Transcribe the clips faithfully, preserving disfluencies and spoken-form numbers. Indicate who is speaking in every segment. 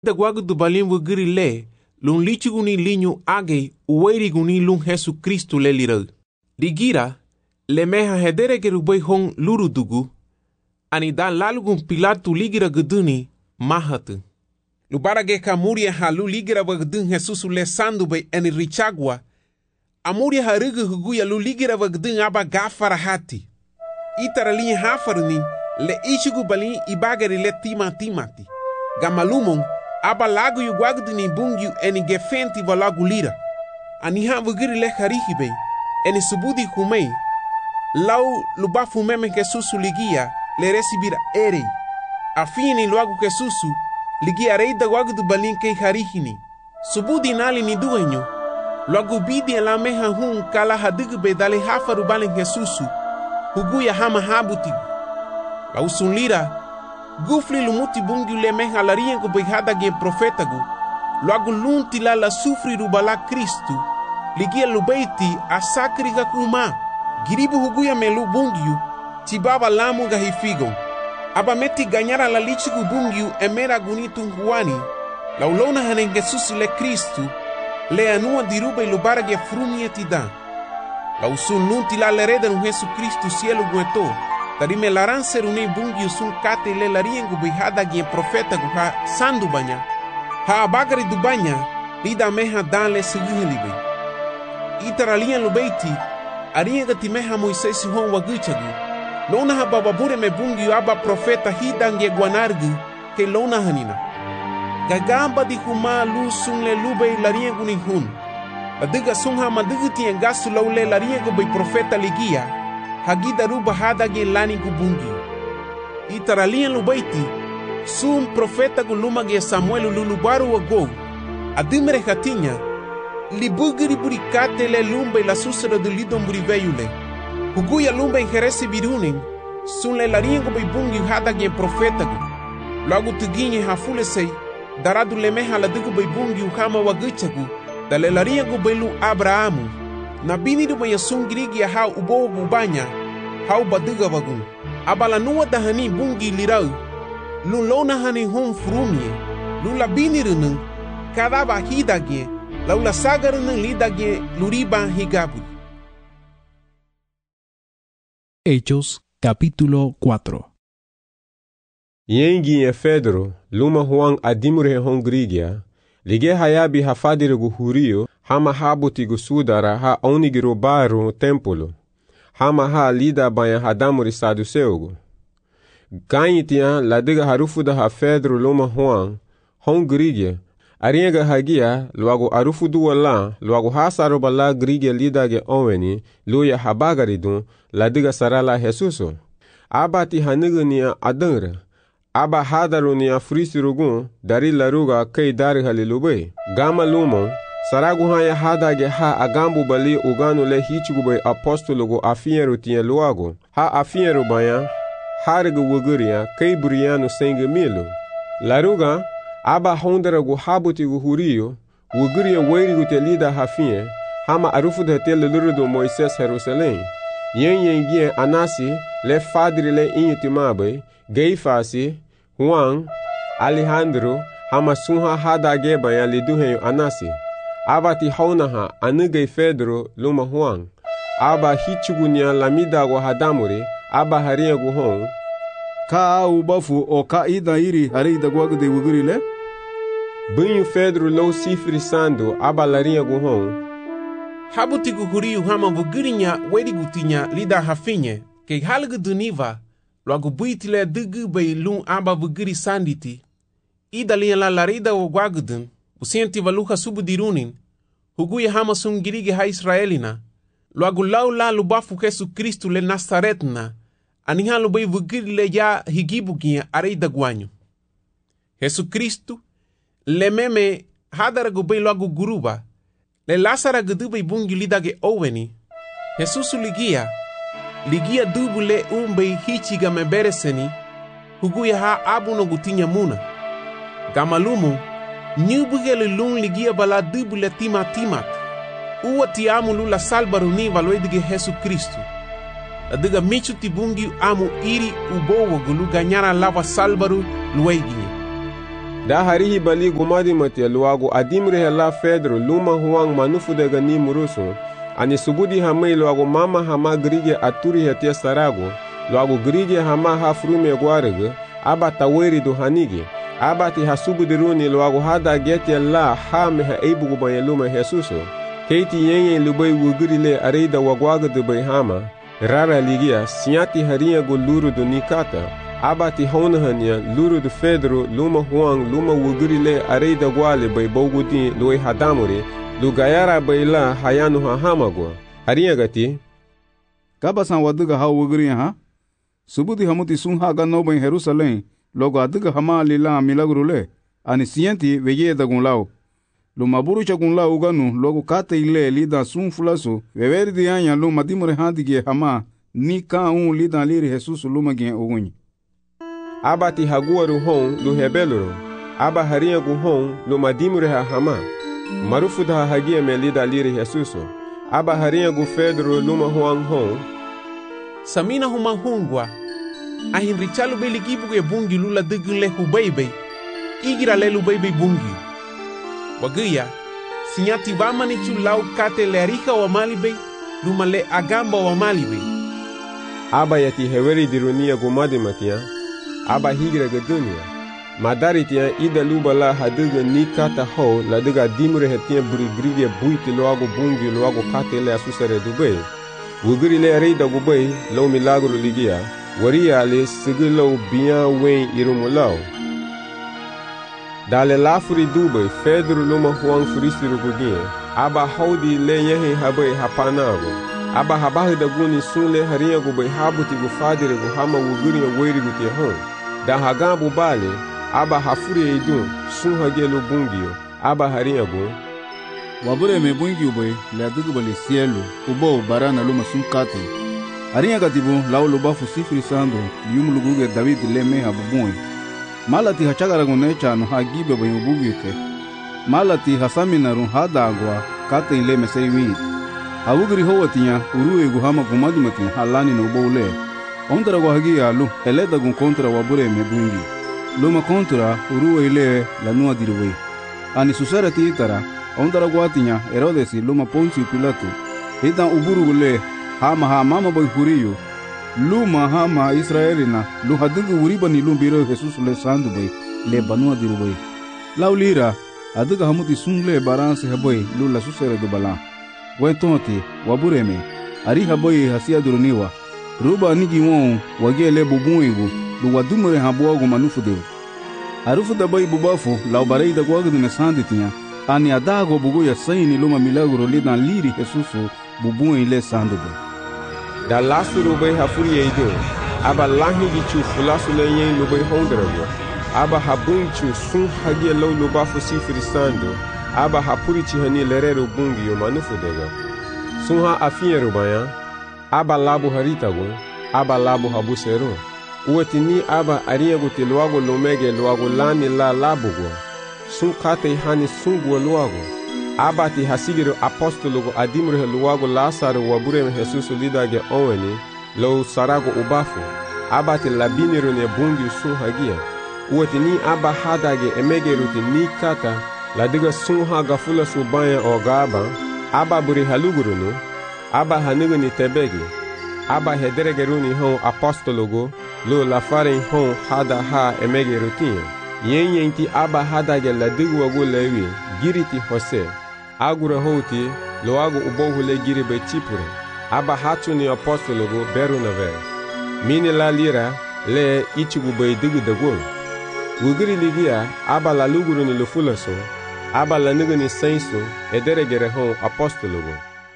Speaker 1: Da gwagu du balin wugiri le, lun lichiguni linyu age uweiriguni lun Jesu Kristu le lirau. Ligira, le meha hedere gerubay hong lurudugu, ani dan lalugun Pilatu ligira guduni mahatu. Lubarage ka muria ha lu ligira wagdun Jesus le sandu bay eni richagwa, amuria ha rugu huguya lu ligira wagdun aba gafara hati. Itara linye hafaruni le ichigu balin ibagari le tima timati. Gamalumong aba lagu yu gwagduni bungyu eni gefenti valagu lira. Ani ha wugiri le harihibe, eni subudi humei, lau lubafu meme Jesusu ligia le recibira erei. Afini luagu Jesusu ligia reida wagdu balin kei harihini. Subudi nali ni duenyo, luagu bidi la meha hun kala hadugu be dale hafaru balin Jesusu, huguya hama habutigu. Lau sun lira, gufli lumuti bungu le meha lariengu behada gen profetagu, luagu lunti la la sufri rubala Kristu, ligia lubeiti asakri kakuma, giribu huguya melu bungu, tibaba lamu gahifigo. Aba meti ganyara la lichigu bungu emera gunitu huani, la ulona hanen Jesus le Kristu, le anua dirube lubarage frumie tida. La usun lunti la lereda nu Jesu Kristu cielo gueto, tarime laran serune bungu sun kate le lariengu bihada gien profeta guha sandu banya, ha abagari du banya, lida meha dan le seguhelibe. Itaralian lubeiti, arienga timeha Moisés hon waguchagu, lona ha bababure me bungu aba profeta hidange guanargu, ke lona hanina. Gagamba di huma lu sun le lube lariengu ni hun, adiga sun ha maduguti engasu laule lariengu bei profeta ligia, hagida ruba hadage lani gubungi. Itaralian lubeiti, sun profeta gulumage Samuel lulubaru wago, adimere hatinya, libugiri burikate le lumbe la susero de lidon buriveyule. Huguya lumbe injeresi birunin, sun le lariengo bei bungi hadage profetagu. Logo tuginye hafule sei, daradu lemeha la dugu bei bungi uhama waguchagu, da le lariengo bei lu Abrahamu. Na bini du maya sun girigi ya hau ubo bubanya, hau baduga wagun. Abala nuwa dahani bungi lirau, lu lona hani hon frumie, lu la bini runung, kadaba hidage, laula sagarunung lidage luriba higabu.
Speaker 2: Hechos capítulo cuatro.
Speaker 3: Yengi e Fedro, luma huang adimure hongrigia, lige hayabi hafadire guhurio, hama habuti gusudara ha onigiro baru tempolo, hama ha lida banya hadamuri saduseugo. Ganyitia ladiga harufuda ha Fedro luma huang, hongrigia, arienga hagia, luago arufudu wala, luago hasaroba la grigia lidage oweni, luya habagaridun, ladiga sarala Jesuso. Abati hanigania adangre. Aba hadarunia frisirugun, dari laruga kei dari halilube. Gama lumo, saragu haya hadage ha agambu bali uganu le hichigube apostologo afieru tiye luago. Ha afieru baya, harigu wuguria kei burianu senge milu. Laruga, aba hondaragu habuti guhurio, wuguria weirigu te lida hafie, hama arufu de te lulurudu Moises Jerusalem. Yen yen gien anasi, le fadri le inyutimabe, Geifasi, Juan, Alejandro, hama sunha hadage baya liduheyo anasi. Abati haunaha anugei Fedro luma Juan. Aba hichugunia lamida wa hadamuri, aba haria guhon.
Speaker 4: Ka ubafu o ka ida iri harida gwagde wugurile?
Speaker 3: Bunyu Fedro lo sifri sando, aba laria guhon.
Speaker 1: Habuti guhuriu hama wugirinya werigutinya lida hafinye, ke halgu duniva, logo buitile dugu bei lun aba wugiri sanditi, ida liya la larida o gwagudun, usienti valuha subu dirunin, huguya hama sungirige ha Israelina, logo lau la lubafu Jesu Kristu le Nazaretna, aniha lubei wugiri le ya higibugia areida guanyu. Jesu Kristu, le meme hadaragu bei logo guruba, le Lazara gudube bungi lidage oweni, Jesusu ligia, ligia dubu le umbe hichiga mebereseni, huguya ha abu no gutinya muna. Gamalumu, nyubuge le lun ligia bala dubu le tima timat, uwa ti amu lula salbaruni valoedige Jesu Kristu. Adiga michu ti bungi amu iri ubowo gulu ganyara lava salbaru lueginye.
Speaker 3: Da harihi bali gumadi mate luago adimre la Pedro luma huang manufu de gani murusu ani sugudi hamai luago mama hama grige aturi hatia sarago luago grige hama hafrume guarege aba taweri do hanigi aba ti hasubu diruni luago hada gete la ha me ha eibugu banye luma Jesuso keiti yenye lubai wugurile areida wagwaga de bai hama rara ligia siati haria go luru do nikata aba ti honahania luru do Pedro luma huang luma wugurile areida gwale bai bogudi loi hadamuri lugayara bai la hayanu hahamagwa haria gati
Speaker 4: kabasan waduga ha wuguri ha subudi hamuti sun haga no bai Jerusalem logo aduga hama lila milagrule ani sienti veye da gunlao luma buru cha gunlao ganu logo kate ile lida sun fulaso veveri di anya luma dimure handige hama ni ka un lida liri Jesus luma gen ogunyi
Speaker 3: aba ti haguaru hon lu hebeluro aba haria gu hon luma dimure ha hama marufu da hagia me lida liri Jesus aba haria gu Pedro luma huang hon
Speaker 1: samina huma hungwa ahin richalu be ligibu ge bungi lula digun le hubaibe igira le lubaibe bungi wagia sinyati vamani chu lau kate le arika wa malibe luma le agamba wa malibe
Speaker 3: aba yati heweri dirunia gumadi matia aba higira ge dunia madari tia ida luba la haduga ni kata ho la duga dimure hetia buri grige buiti loago bungi loago kate le asusare dubai wuguri le reida gubai lo milagro ligia waria le sigilo biya wen irumulau dale lafuri dubai Pedro luma huang furisiru gugie aba haudi le yehe habai hapanago aba habahi da guni sunle haria gubai habuti gufadire guhama wuguri weri gutie hon da hagambu bale aba hafuri edun sun hagelo bungio aba haria gu
Speaker 4: wabure me bungi ubai le adugu bali cielo ubo barana luma sun kate haria gatibu lao luba fusifri sando yum luguge David le me habubui malati hachagara gunecha no hagibe bai ubugite malati hasamina run hadagwa kate ile mesei wit awugri howatia uruwe guhama gumadi matin halani no bole ondra go hagi alu eleda gun kontra wabure me bungi luma kontra uruwe ile la nua dirwe ani susara titara ondra go atinya Herodes luma Poncio Pilato ita uburu gule hama ha mama boy huriyo luma hama Israelina lu hadugu uriba ni lumbiro Jesus le sandu boy le banua dirwe laulira aduga hamuti sungle baranse haboy lu la susara do bala wentonti wabureme ari haboy hasia duruniwa ruba nigi won wagele bubuingu lu wadumure habogo manufude arufu da boy bubafu la bareida gwagu ne sanditinha ani adago bugu ya saini luma milagro lidan liri Jesus bubuin le sandu boy
Speaker 3: da lasu rubai hafuri eido aba lahi gichu fulasu le yen lubai hondrago aba habunchu sun hagia lo luba fusifri sando aba hapuri chihani lerero bungi yo manufudega sun ha afinye rubaya aba labu haritago aba labu habusero uwetini aba ariyago te luago lomege luago lani la labugo sun kate hani sungu luago aba ti hasigiro apostologo adimre luago Lazaro wabure Jesus lidage oweni lo sarago ubafu aba ti labiniro ne bungi sun hagia uwetini aba hadage emege ruti ni kata ladiga sun haga fula subaya ogaba aba buri halugurunu aba hanigo ni tebegi aba hederegeruni hon apostologo lo lafare hon hada ha emege rutin yen yenti aba hadage ladigo wago lewi giriti hose agura hoti lo ago ubohule giri be chipure aba hatu ni apostologo beru nave mini la lira le ichigu be digu dago wugiri ligia aba la luguru ni lufulaso aba la nigo ni senso ederegere hon apostologo.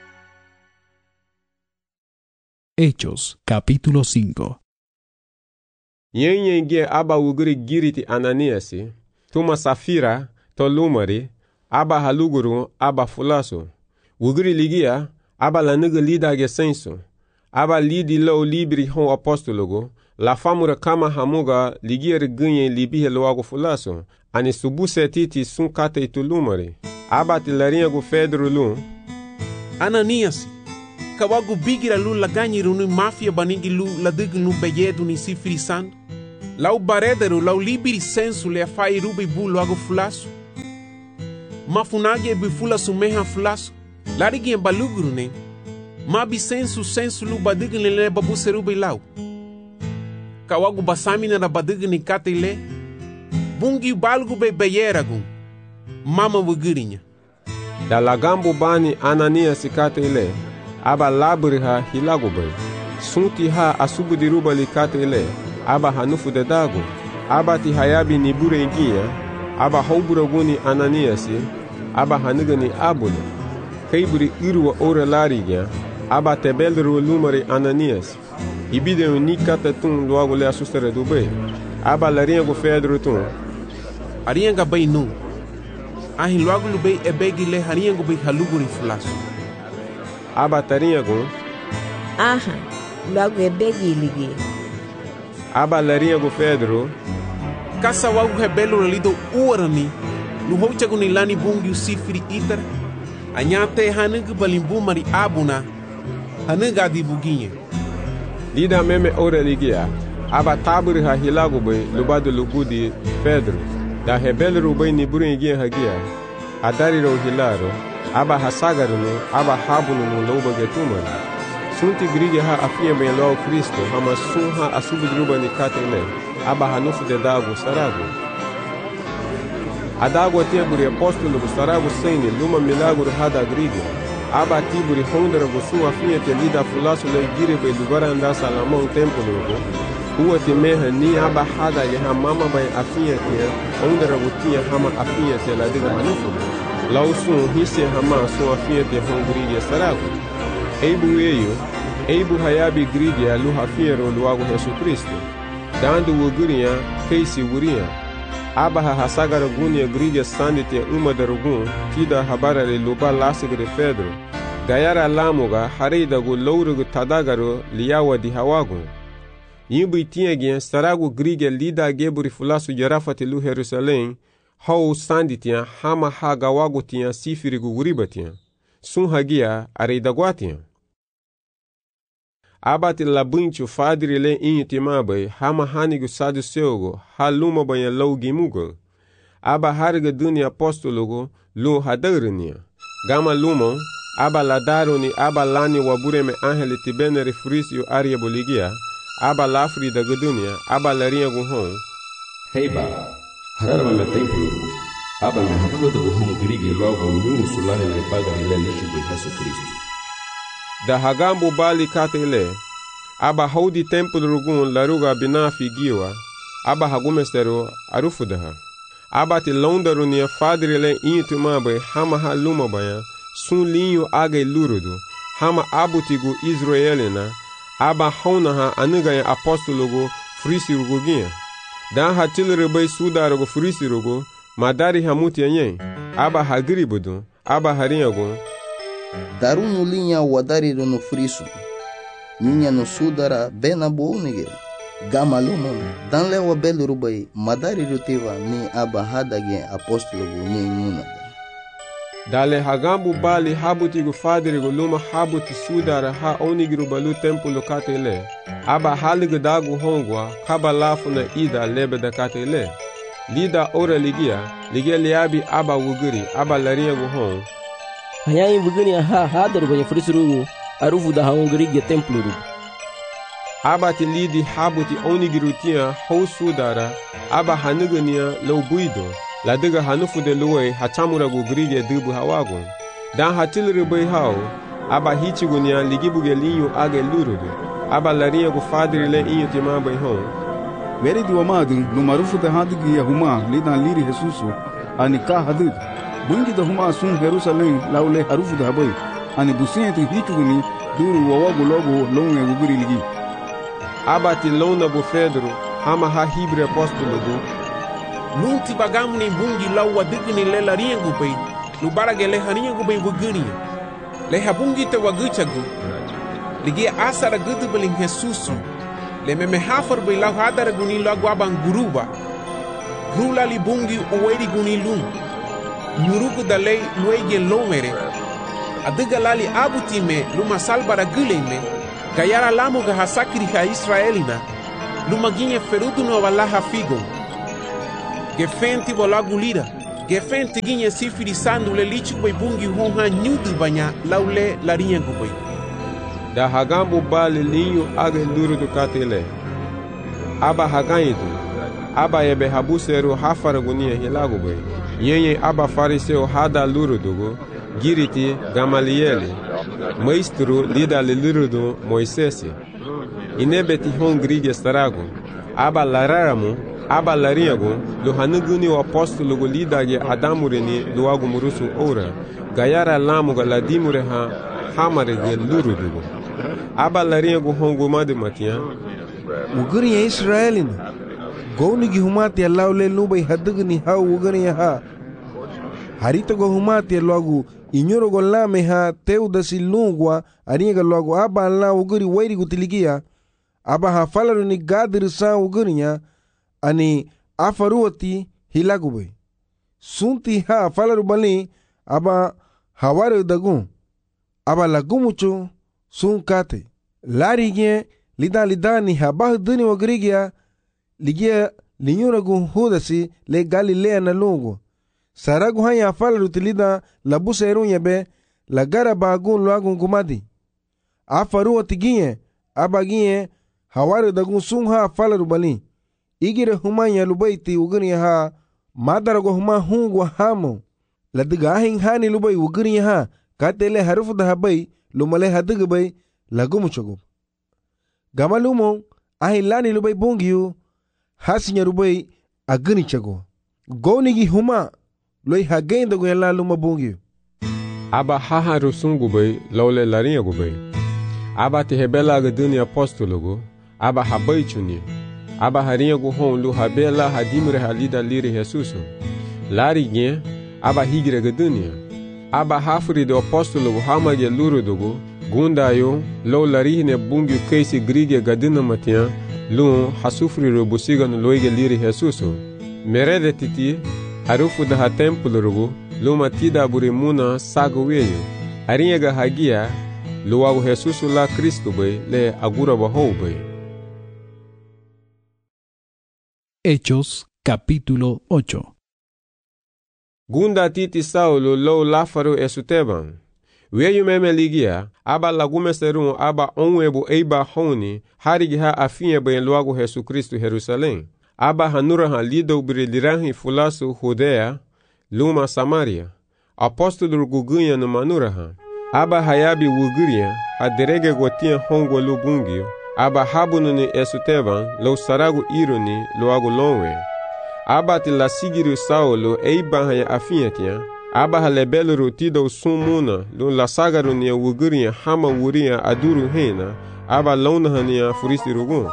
Speaker 2: Hechos capítulo cinco.
Speaker 3: Yen yen ge aba wugiri giriti Ananiasi tuma Safira to lumari aba haluguru aba fulaso wugiri ligia aba la nigo lidage senso aba lidi lo libri hon apostologo la famura kama hamuga ligier gunye libihe loago fulaso ani subuse titi sun kate itulumari aba tilarinha gu Pedro lu
Speaker 1: Ananias kawagu bigira lu la ganyi runu mafia banigi lu la digu nu beyedu ni sifri san Lau baredero lau libiri sensu le afai rubi bu loago fulasu. Mafunagi e bifula sumeha fulasu. Larigi e baluguru ne. Mabi sensu sensu lu badigin le babu serubi lau. Kawagu basamina na badigin kate le. Bungi balgu be beyeragun. Mama wugirinya.
Speaker 3: Da lagambu bani Ananias kate ile. Aba labri ha hilagu bay. Sunti ha asubu diruba li kate ile. Aba hanufu de dago. Aba ti hayabi ni bure ingia. Aba hauburaguni Ananias. Aba hanigani abule. Kaiburi irwa ora larigia. Aba tebeldru lumari Ananias. Ibide ni kate tun loago le asustere do bay. Aba larinha go fedro tun.
Speaker 1: Arianga bay nu. Ahin loago lu bay e begi le harianga bay haluguri flasu.
Speaker 3: Aba tarinha go.
Speaker 5: Aha, logo e begi ligi.
Speaker 3: Aba larinha go fedro.
Speaker 1: Kasa wagu rebelo lido uarani. No hochago ni lani bungi usifiri itar. Anyate hanugu balimbu mari abuna. Hanuga di buginha.
Speaker 3: Lida meme ora ligia. Aba taburi ha hilago bay lubado lugudi Pedro. Da rebelo bay ni buringia hagia. Adari ro hilaro. Aba hasagaru no. Aba habunu no loba getumari. Sunti grige ha afia bay lao Cristo. Hama sun ha asubidruba ni katele. Aba hanufu de dago sarago. Adago teburi apostolo go sarago sene luma milagro hada grige. Aba tiburi hondra go su afia te lida fulaso le gire bay lugara anda salamon templo go. Uwa te meha ni aba hada ye ha mama bay afia te hondra go tia hama afia te la diga hanufu. Lau sun hisse hama su afia te hondrige sarago. Eibu eyo, eibu hayabi grige alu hafiero luago Jesu Cristo. Dando wuguria, keisi wuria. Aba ha hasagara gunia grige sandite uma darugun, tida habarare luba lasigre Pedro. Gayara lamuga, harida gu lourugu tadagaro liawa di hawagun. Yimbu itiagien saragu grige lida geburi fulasu jarafati lu Jerusalém, hau sanditia hama ha gawagu tia sifirigu wuribatia. Sun hagia areidaguatia. Abati labunchu fadri le intimabai hama hanigu saduceugo haluma banha laugimugo. Aba harga duni apostologo lu hadarnia. Gama lumon aba ladaroni aba lani wabureme angeli tibenere frisio aria boligia. Aba lafri da gudunia aba larinha guhon.
Speaker 6: Heiba hararma me templo. Aba me habugo da guhon grige logo nyunu sulane le paga ile lishi de Jesus Cristo.
Speaker 3: Da hagambo bali katele. Aba haudi templo rugun laruga binafi giwa. Aba hagumestero arufudaha. Aba ti londaru nia fadrile intumabe hama haluma baya. Sun linho aga lurudu. Hama abutigu Israelina. Aba haunaha anugaya apostologo frisirugugia. Dan hatilrebe sudarugo frisirugo. Madari hamuti anyen. Aba hagribudu. Aba harinhago.
Speaker 7: Darunu linha wadariru no friso. Ninha no sudara bena bounige. Gamalumon. Dan lewa belurubai. Madariru tiva ni aba hadage apostologo ni imunaga.
Speaker 3: Dale hagambu bali habutigu fadrigo luma habuti sudara ha onigru balu templo katele. Aba haligu dagu hongwa kabalafu na ida lebe da katele. Lida ora ligia. Ligia liabi aba wuguri. Aba larinha guhon.
Speaker 8: Hayain vugania ha hadar banha frisurugu arufu da haungri templo.
Speaker 3: Abati lidi habuti onigirutia hou sudara aba hanugania loubuido la diga hanufu de luwe hatamura gu grige dubu hawagun dan hatilri bai hau aba hichigunia ligibuge linho age lurudu aba larinha gu fadri le inho tima bai hon
Speaker 4: Meri di wamadu no marufu da hadigi ya huma lidan liri Jesusu anika hadid bungi da huma sun Jerusalém laule harufu da bai ani businha tu hichuguni duru wawagu logo longe wuguri ligi
Speaker 3: Abati lona bo Pedro hama ha hibre apostolo do
Speaker 1: Nunti bagamu ni bungi lau wadigni le larinha gubai lubarage le harinha gubai wuguni le habungi te waguchagu ligi asara gudu beling Jesusu le meme hafar bai lau hadara guni lau guaban guruba grula li bungi uweri guni lung nyurugu da lei luege lomere adiga lali abutime luma salbara guleme gayara lamu ga hasakri ha Israelina lumaginha ferudo no valaha figo. Gefenti bolagu lira. Gefenti ginha sifirisando le lichi bai bungi honha nyudu banya laule larinha gubai.
Speaker 3: Da hagambu bali linho aga luru do katele. Aba haganyidu. Aba ebe habuseru hafaragunia hilagu bai. Yenye aba fariseu hada luru dugo. Giriti Gamalieli. Maestro lida le luru do Moisesi. Inebeti hongrigue starago. Aba lararamu. Aba larinhago. Lo hanuguni o apóstolo go lidage adamureni lo agu murusu ora. Gayara lamuga ladimure ha hamare ge luru dugo. Aba larinhago hongo made matia.
Speaker 9: Uguriya Israelina. Gounigi humati alaule nubai hadugni ha uguriya ha. Harito go humati logo inyoro go lame ha teudasi lungwa aringa logo aba la uguri wairi gutiligia. Aba ha falaru ni gadiru sa uguriya ani afaruati hilagube. Sunti ha falaru bali aba hawaru dagun. Aba lagumucho sun kate. Larige lida lida ni habah duni wagrigia ligia linyuragu hudasi le Galilea na lungu. Saragu haya falaru tilida labusa erunya be lagara bagun luagun kumadi. Afaruati gie aba gie hawaru dagun sun ha falaru bali. Igire humanya lubaiti uguni ha madarago huma hungwa hamo. Ladiga ahin hani lubai uguni ha katele harufu da habai lumale hadiga bai lagumuchogub. Gamalumo ahin lani lubai bungiyu hasinya lubai aguni chago. Gonigi huma loi hagenda go yala luma bungiyu.
Speaker 3: Aba haha rusungu bai laule larinha go bai. Aba te hebela ga duni apostologo. Aba habai chuni. Aba harinha go hon lu habela hadimre halida liri Jesuso. Lari gen aba higre ga dunia. Aba hafuri do apostologo hamage luru dogo. Gundayo lo larihne bungu keisi grige gadina matia. Lu hasufri robusiga no loige liri Jesuso. Merede titi harufu da ha templo rogo. Lu matida burimuna sago weyo. Harinha ga hagia lu agu Jesuso la Cristo bai le agura bahou bai.
Speaker 2: Hechos capítulo ocho.
Speaker 3: Gunda titi Saulo lo lafaro esuteban. Weyu meme ligia, aba lagume serun aba onwebu eiba honi, harigi ha afinye bayan luagu Jesu Kristu Jerusalém. Aba hanura ha lido brilirahi fulasu Judea, luma Samaria. Apóstolo gugunha no manura ha. Aba hayabi wuguria, ha derege gotia hongo lubungio. Aba habununi esuteban, lo saragu ironi, lo agu lonwe. Aba ti la sigiru Saulo eiba haya afinyetia. Aba halebelu rutido sumuna, lo la sagaru nia wuguria hama wuria aduru hena. Aba lona hania furisti rugun.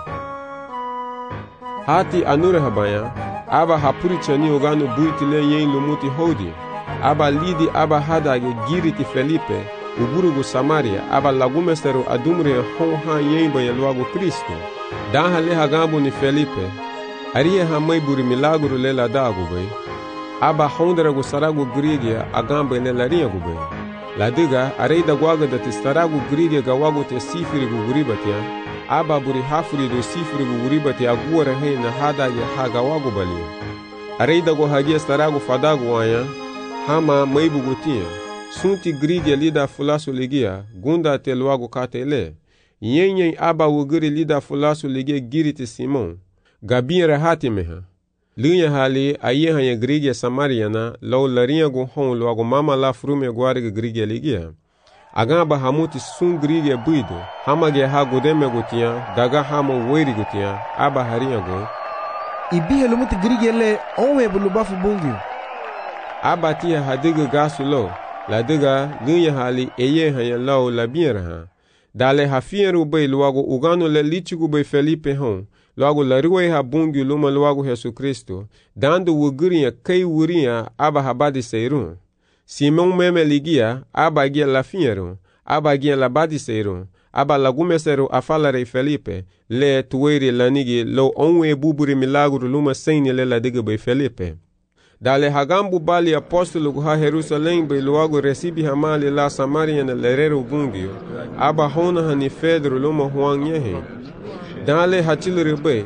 Speaker 3: Hati anure habaya. Aba hapuri chani ogano buitile yen lumuti hodi. Aba lidi aba hadage giriti Felipe. Uburugu Samaria, aba lagumesteru adumre honha yemba yaluago Cristo. Dan hale hagambo ni Felipe. Aria hamai buri milagro lela dago bai. Aba honderago sarago grigia agamba ne larinha go bai. Ladiga areida guaga da testarago grigia gawago te sifiri go guribatia. Aba buri hafuri do sifiri go guribati agura heina hada ya hagawago bali. Areida go hagia starago fadago aya. Hama maibu gotia. Sunti grigia lida fulasu ligia, gunda te luago katele. Yenyen aba wuguri lida fulasu ligia giriti Simon. Gabin rahati meha. Lunya hali aye hanya grigia Samariana, lau larinha go hon luago mama la frume guariga grigia ligia. Agamba hamuti sun grigia buido, hamage ha godeme gotia, daga hamo weiri gotia, aba harinha go.
Speaker 9: Ibihe lumuti grigia le onwe bulubafu bungi.
Speaker 3: Aba tia hadiga gasu lo. La diga lunya hali eye hanya lao la biera ha. Dale ha fieru bai luago ugano le lichigu bai Felipe hon. Luago la ruwe ha bungi luma luago Jesu Kristo. Dando wuguria kai wuria aba habadi seirun. Simon meme ligia aba gia la fieru. Aba gia la badi seirun. Aba lagume seru afalare Felipe. Le tuweri lanigi lo onwe buburi milagro luma seini le la diga bai Felipe. Dale hagambu bali apóstolo ha Jerusalém bai luago recibi hamali la Samaria na lerero gungio. Aba hona hani Pedro luma huang yehe. Dale hachilere bai.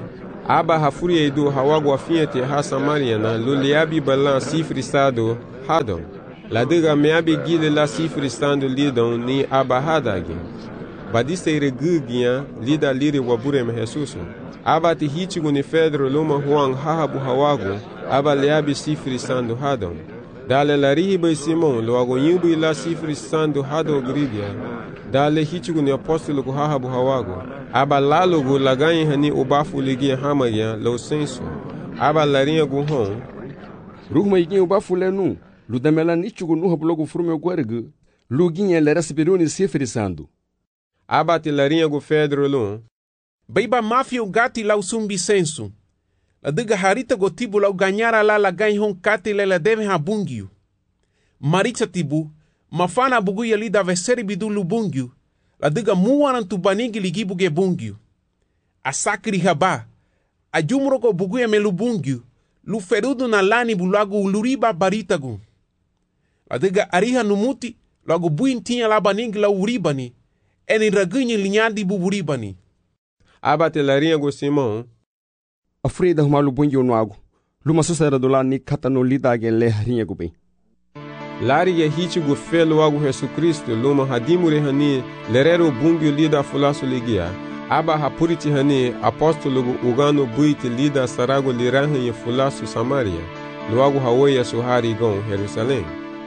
Speaker 3: aba hafuria do hawagu afiete ha Samaria na luliabi balan sifrisado hadon. La dega meabi gile la sifrisando lidon ni aba hadagi. Badiste gugia lida liri waburem Jesusu. Aba ti hitigu ni Pedro luma huang hahabu hawagu, aba leabi sifrisando hadon. Dale la rihiba Simon loago yubu la sifrisando hado grigia. Dale hitigu ni apostolo ku hahabu hawagu. Aba lalogu laganyi hani ubafu ligia hamagia lo senso. Aba larinha gu hon.
Speaker 6: Ruhma igi ubafu lenu. Ludamela nichugu nuha blogo frume guargu. Luginha lera sibiruni sifrisando.
Speaker 3: Aba ti larinha gu Pedro lum.
Speaker 1: Baiba mafia o gati lau sumbi senso. La diga harita go tibu lau ganhara la la ganha hon kate le la deve habungio. Maritza tibu, mafana bugu yali da veseri bidu lubungio. La diga muaran tu banigi ligibu ge bungio. A sakri haba. A jumro go bugu ya melubungio. Lu ferudo na lani bulago uluriba baritagu. La diga ariha numuti, lago buin tinha la banigi la uribani. Eni ragunyi linhadi buburibani.
Speaker 3: Aba te larinha go Simon.
Speaker 6: Afrida huma lubungi onuago. Luma susera do la ni kata no lida gen le harinha go bem.
Speaker 3: Lari ye hiti go felo ago Jesu Cristo luma hadimure hani lerero bungi lida fulaso ligia. Aba hapuriti hani apostolo go ugano buiti lida sarago lirahan ye fulaso Samaria. Luago hawoya suhari gon Jerusalém.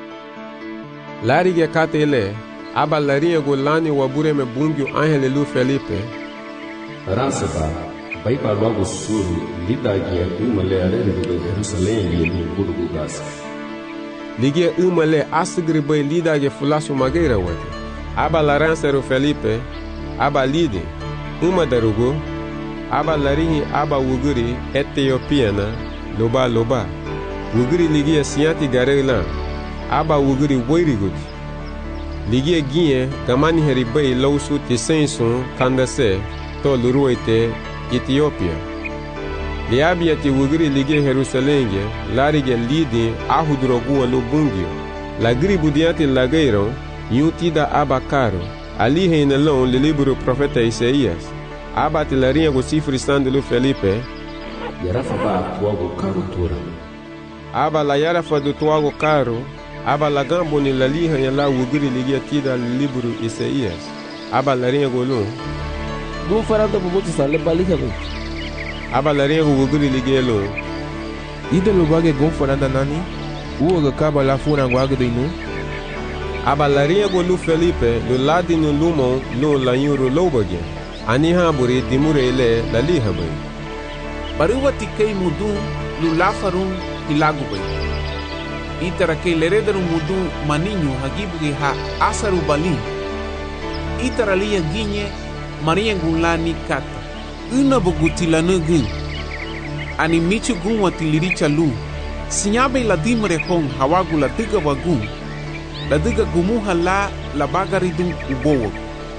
Speaker 3: Lari ye kate ele. Aba larinha go lani wabure me bungi angele lu Felipe.
Speaker 6: Ransaba, baipa logo suru, lidagia uma le arene do Jerusalém e no burgo gasa.
Speaker 3: Ligia uma le asgri bai lidagia fulasso mageira wete. Aba laransero Felipe, aba lide, uma darugo, aba larinhi aba wuguri etiopiana, loba loba. Wuguri ligia sianti garela, aba wuguri woirigut. Ligia guinhe, gamani heribai lausu tisensun, kandase, to luruite Ethiopia. Liabia ti wugri lige Jerusalém, larige lidi ahudrogu lubungio. La gribu diante lageiron, yutida abacaro. Ali reinelão le livro profeta Isaías. Abate larinha go sifrisando lu Felipe.
Speaker 6: Yarafa ba tuago caro tura.
Speaker 3: Aba la yarafa do tuago caro. Aba la gambo ni la liha ya la wugri lige tida livro Isaías. Aba larinha go lu.
Speaker 8: Gu faranda bubutu sa le balika go.
Speaker 3: Aba larinha go wugri lige lu.
Speaker 1: Ida lo bage gon faranda nani? Uoga kaba la funa guaga do inu.
Speaker 3: Aba larinha go lu Felipe lo ladi no lumon lo la yuro lobage. Ani haburi dimure ele la liha bai.
Speaker 1: Baruwa tikei mudum lu lafarun ilagu bai. Itara kei lerederu mudum maninho hagibuge ha asaru balin. Itara liya ginye Maria Gulani kata. Una bogutila nugin. Ani michu gun watiliricha lu. Sinyabe la dimre hong hawagu la diga wagun. La diga gumuha la la bagaridun ubowo.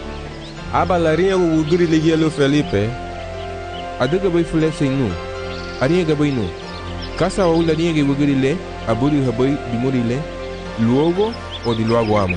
Speaker 3: Aba larinha go wugri ligia lu Felipe.
Speaker 1: Adiga bai fulese inu. Arinha ga bai nu. Kasa wa ula rinha ga wugri le. Aburi habai dimuri le. Luogo o di luogo amo.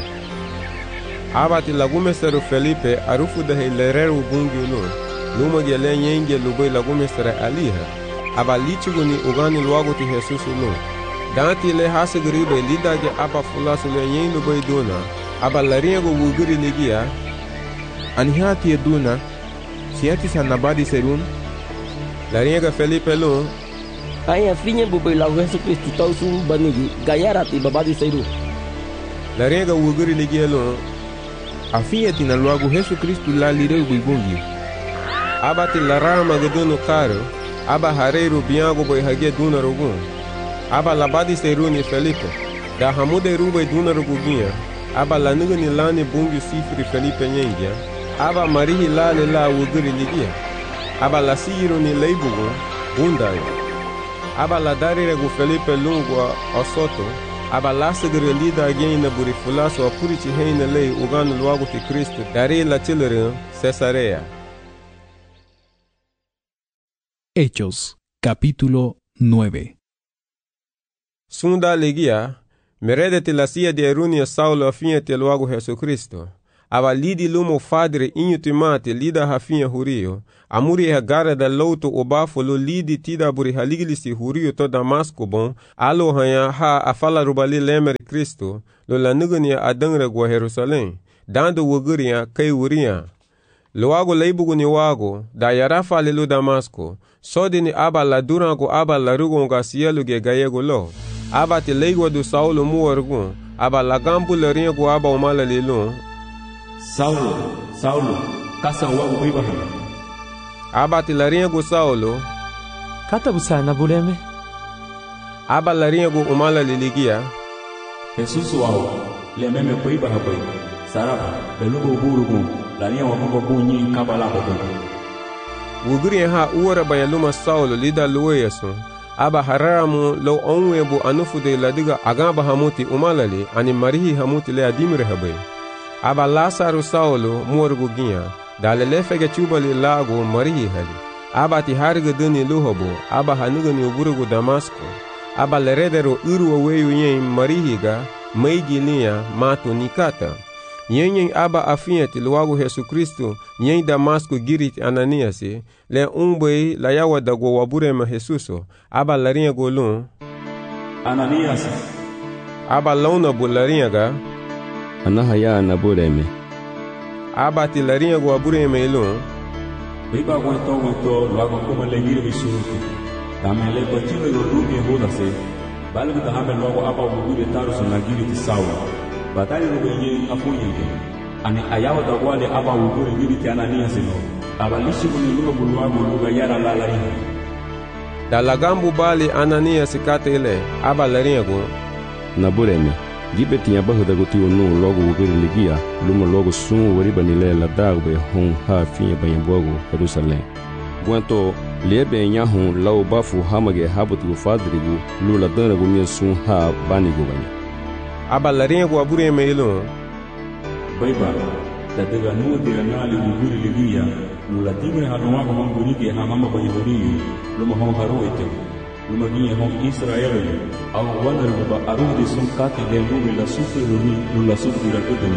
Speaker 1: Abati lagumesero Felipe arufu da hilereru bungi lu. Luma gele nyenge luboi lagumesera aliha. Aba lichigu ni ugani luago ti Jesus lu. Danti le hase gribe lidage aba fulasu le nyen luboi duna. Aba larinha go wugri ligia. Anihati e duna. Siati sa nabadi serun. Larinha ga Felipe lu.
Speaker 8: Aya finha buboi lau Jesus Cristo tau sum banigi. Gayara ti babadi seru.
Speaker 3: Larinha ga wugri ligia lu.
Speaker 1: Afiati na luago Jesus Cristo la lireu buibungi.
Speaker 3: Aba ti larama gaduno caro. Aba hareiro biango boi hage duna rogun. Aba labadi seruni Felipe. Da hamude rubai duna roguginha. Aba lanuga ni lani bungi sifri Felipe nyengia. Aba marihi lale la wuguri ligia. Aba la siro ni leibugo bundai. Aba la darire gu Felipe lungo osoto. Aba la segre lida again na burifulaso apurichi heina lei ugano luago ti Cristo. Dari la chilere Cesarea.
Speaker 2: Hechos, capítulo nueve.
Speaker 3: Sunda legia, meredete la sia de erunia Saulo afinete luago Jesucristo. aba lidi lumo fadre inho timate lida hafinha hurio, amuri hagara da louto obafo lo lidi tida buri haligilisi hurio to Damasco bon, alo hanya ha afala rubali lemer Cristo, lo lanugania adangra gwa Jerusalém, dando wuguria kai wuria. Loago leibugu ni wago, da yarafa lelo Damasco, sode ni aba la durango aba la rugonga sielu ge gayego lo, aba te leigo do Saulo muorgun, aba la gambu le ringo aba umala lelo.
Speaker 6: Saulo, Saulo, kasa wago Abraham.
Speaker 3: Aba te la ringo Saulo,
Speaker 8: kata busana buleme.
Speaker 3: Aba la ringo umala liligia.
Speaker 6: Jesus wao, le meme kuiba hapai, saraba, belugo burugun, la ringo wa mabo bunyi kabala hapai.
Speaker 3: Wuguri ha uwara bayaluma Saulo lida luweyasu, aba haramu lo onwebu anufude ladiga agamba hamuti umalali ani marihi hamuti le adimire habai. Aba Lazaro Saulo muorgu ginha, dale lefege chubali lago marihi hali. Aba ti harga duni luhobo, aba hanugani uburugu Damasco. Aba leredero uru weyu yen marihiga, meigi linha mato nikata. Yen aba afiati luago Jesu Cristo, yen Damasco girit Ananiasi, le umbei la yawa dago waburema Jesuso, aba larinha golun.
Speaker 6: Ananias.
Speaker 3: Aba launa bularinha ga.
Speaker 6: Anahaya nabureme.
Speaker 3: Aba ti larinha go waburema ilun.
Speaker 6: Biba gwento gwento luago kuma lengiri bisuruti. Tamele bachile lo rubi hoda se. Balu da hamel luago aba wugure tarusu nagiri ti sawa. Batali rubenye afunyenge. Ani ayawa da wale aba wugure giri ti Ananias no. Aba lishi kuni luga buluago luga yara lalarinha.
Speaker 3: Da lagambu bali Ananias kate ile, aba larinha go.
Speaker 6: Nabureme. Gibe tinha barra da goti onu logo wugure ligia. Luma logo sumo wariba nile la dagbe hon ha finha banhambogo Jerusalém. Guanto lebe nyahun lau bafu hamage habutu fadrigu lula dana gumien sun ha banigu bani.
Speaker 3: Aba larinha go abure meilo.
Speaker 6: Baiba da daga nuwa dira nali wuguri ligia lula timre hanwa ko mangurige ha mama bayori luma hon haroete luma ginye hon Israel au wanar ba arudi sun kate de lumi la sufre lumi lula sufre la tudeni.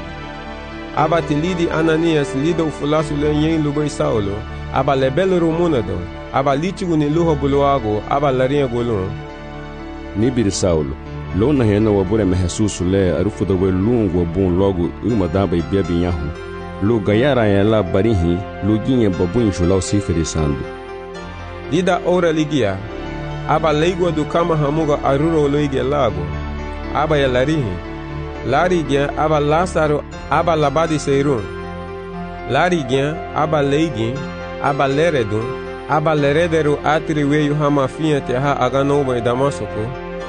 Speaker 3: Aba tilidi Ananias lido fulasu le yen lubai Saulo. Aba lebelo rumunado, aba lichigu ni luho buluago, aba larinha golun.
Speaker 6: Nibiri Saulo, lo na hena wabure me Jesus le arufu da we lungo bon logo uma daba ibiabi nyahu. Lo gayara ya la barihi, lo ginye babun julau siferi sandu.
Speaker 3: Lida ora ligia, aba leigo do kama hamuga aruro loige lago. Aba ya larihi, larigia aba Lazaro, aba labadi seirun. Larigia aba leigin, aba leredun, aba leredero atri weyu hama finha te ha aganoba e Damasco.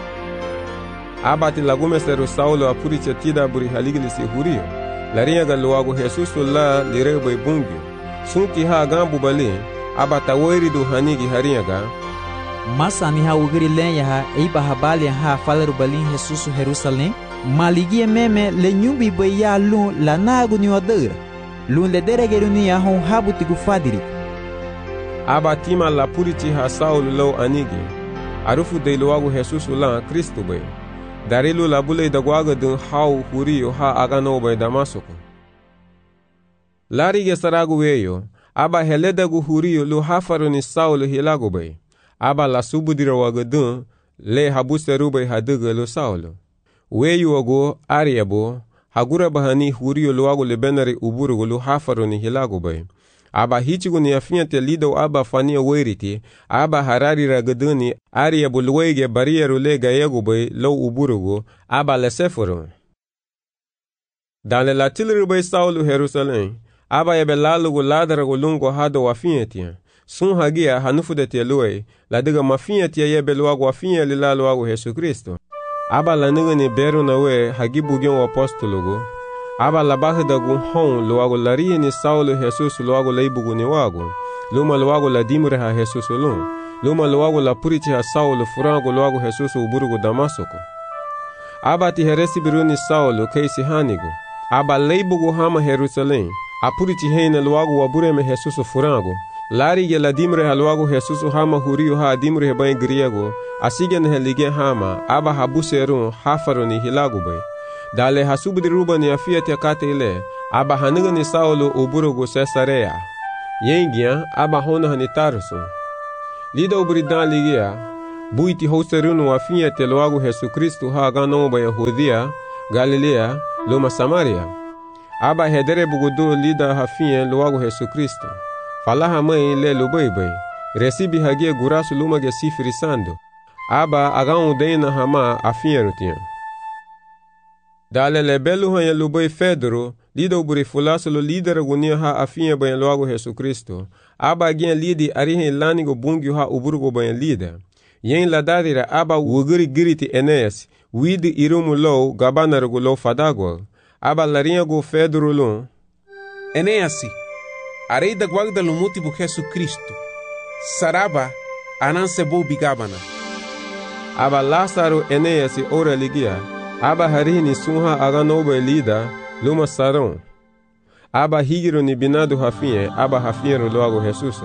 Speaker 3: Aba ti lagumesero Saulo apuritia tida buri haligilisi hurio. Larinha galuago Jesus la lirebo e bungi. Sunti ha agambu bali, aba taweri do hanigi harinha ga.
Speaker 10: Masa ni ha ugiri lenha ha eiba habali ha falaru balin Jesus Jerusalém. Maligia meme le nyumbi baya lun la nagu ni wadera. Lun le deregeru ni ya hon habuti gufadiri.
Speaker 3: Aba tima la puriti ha Saulo lo anigi. Arufu de luago Jesus la Cristo bay. Darilu la bule da guaga dun hau hurio ha agano bay Damasco. Larige saragu weyo. Aba heleda gu hurio lu hafaru ni Saulo hilago bay. Aba la subudira waga dun le habuseru bay haduga lu Saulo. Weyo ago ariabo. Hagura bahani hurio luago le benari uburu lu hafaru ni hilago bay. Aba hichigu ni afinha te lido aba fania weriti, aba harari ragaduni, aria bulwege barieru le gayegu bay lo uburugu, aba lesefuru. Dan le latilru bay Saulo Jerusalém, aba ebe lalugu ladaragu lungo hado wafinha tia. Sun hagia hanufu de te luei, la diga mafinha tia yebe luagu wafinha li la luagu Jesu Cristo. Aba la niga ni beru na we hagibu gion apostologu. Aba la baja da gun hon luago laria ni Saulo Jesus luago leibugu ni wago. Luma luago la dimure ha Jesus lun. Luma luago la puriti ha Saulo furango luago Jesus uburugu Damasco. Aba ti heresi biru ni Saulo keisi hanigo. Aba leibugu hama Jerusalém. A puriti heina luago wabure me Jesus furango. Lari ge la dimure ha luago Jesus hama hurio ha dimure he bain griego. Asigen he lige hama. Aba habuserun hafaru ni hilago bay. Dale hasubudi ruba ni afia te kate ile, aba haniga ni Saulo uburugu Cesarea. Yengia aba hona hani Tarso. Lida uburi dan ligia, buiti houserunu wafinha te loago Jesus Cristo ha ganomba Yahudia, Galilea, luma Samaria. Aba hedere bugudu lida hafinha loago Jesus Cristo. Falaha mãe le lubaibai. Recibi hagia gurasu luma ge sifrisando. Aba agan dena hama afinha rutinha. Dale le belu hanya lubai Fedro, lida uburi fulaso lo líder agonia ha afinha banha loago Jesus Cristo. Aba agen lidi arihe lanigo bungio ha uburgo banha lida. Yen ladadira aba wuguri giriti Eneas, widi irumu low gabanarago low fadagwa. Aba larinha go Fedro lon.
Speaker 1: Eneasi, arei da guarda lo motivo Jesus Cristo. Saraba, ananse bo bigabana.
Speaker 3: Aba Lázaro Eneas ora ligia. Aba harini sunha aganoba lida, luma saron. Aba higiro ni binado hafinha, aba hafinha loago Jesus.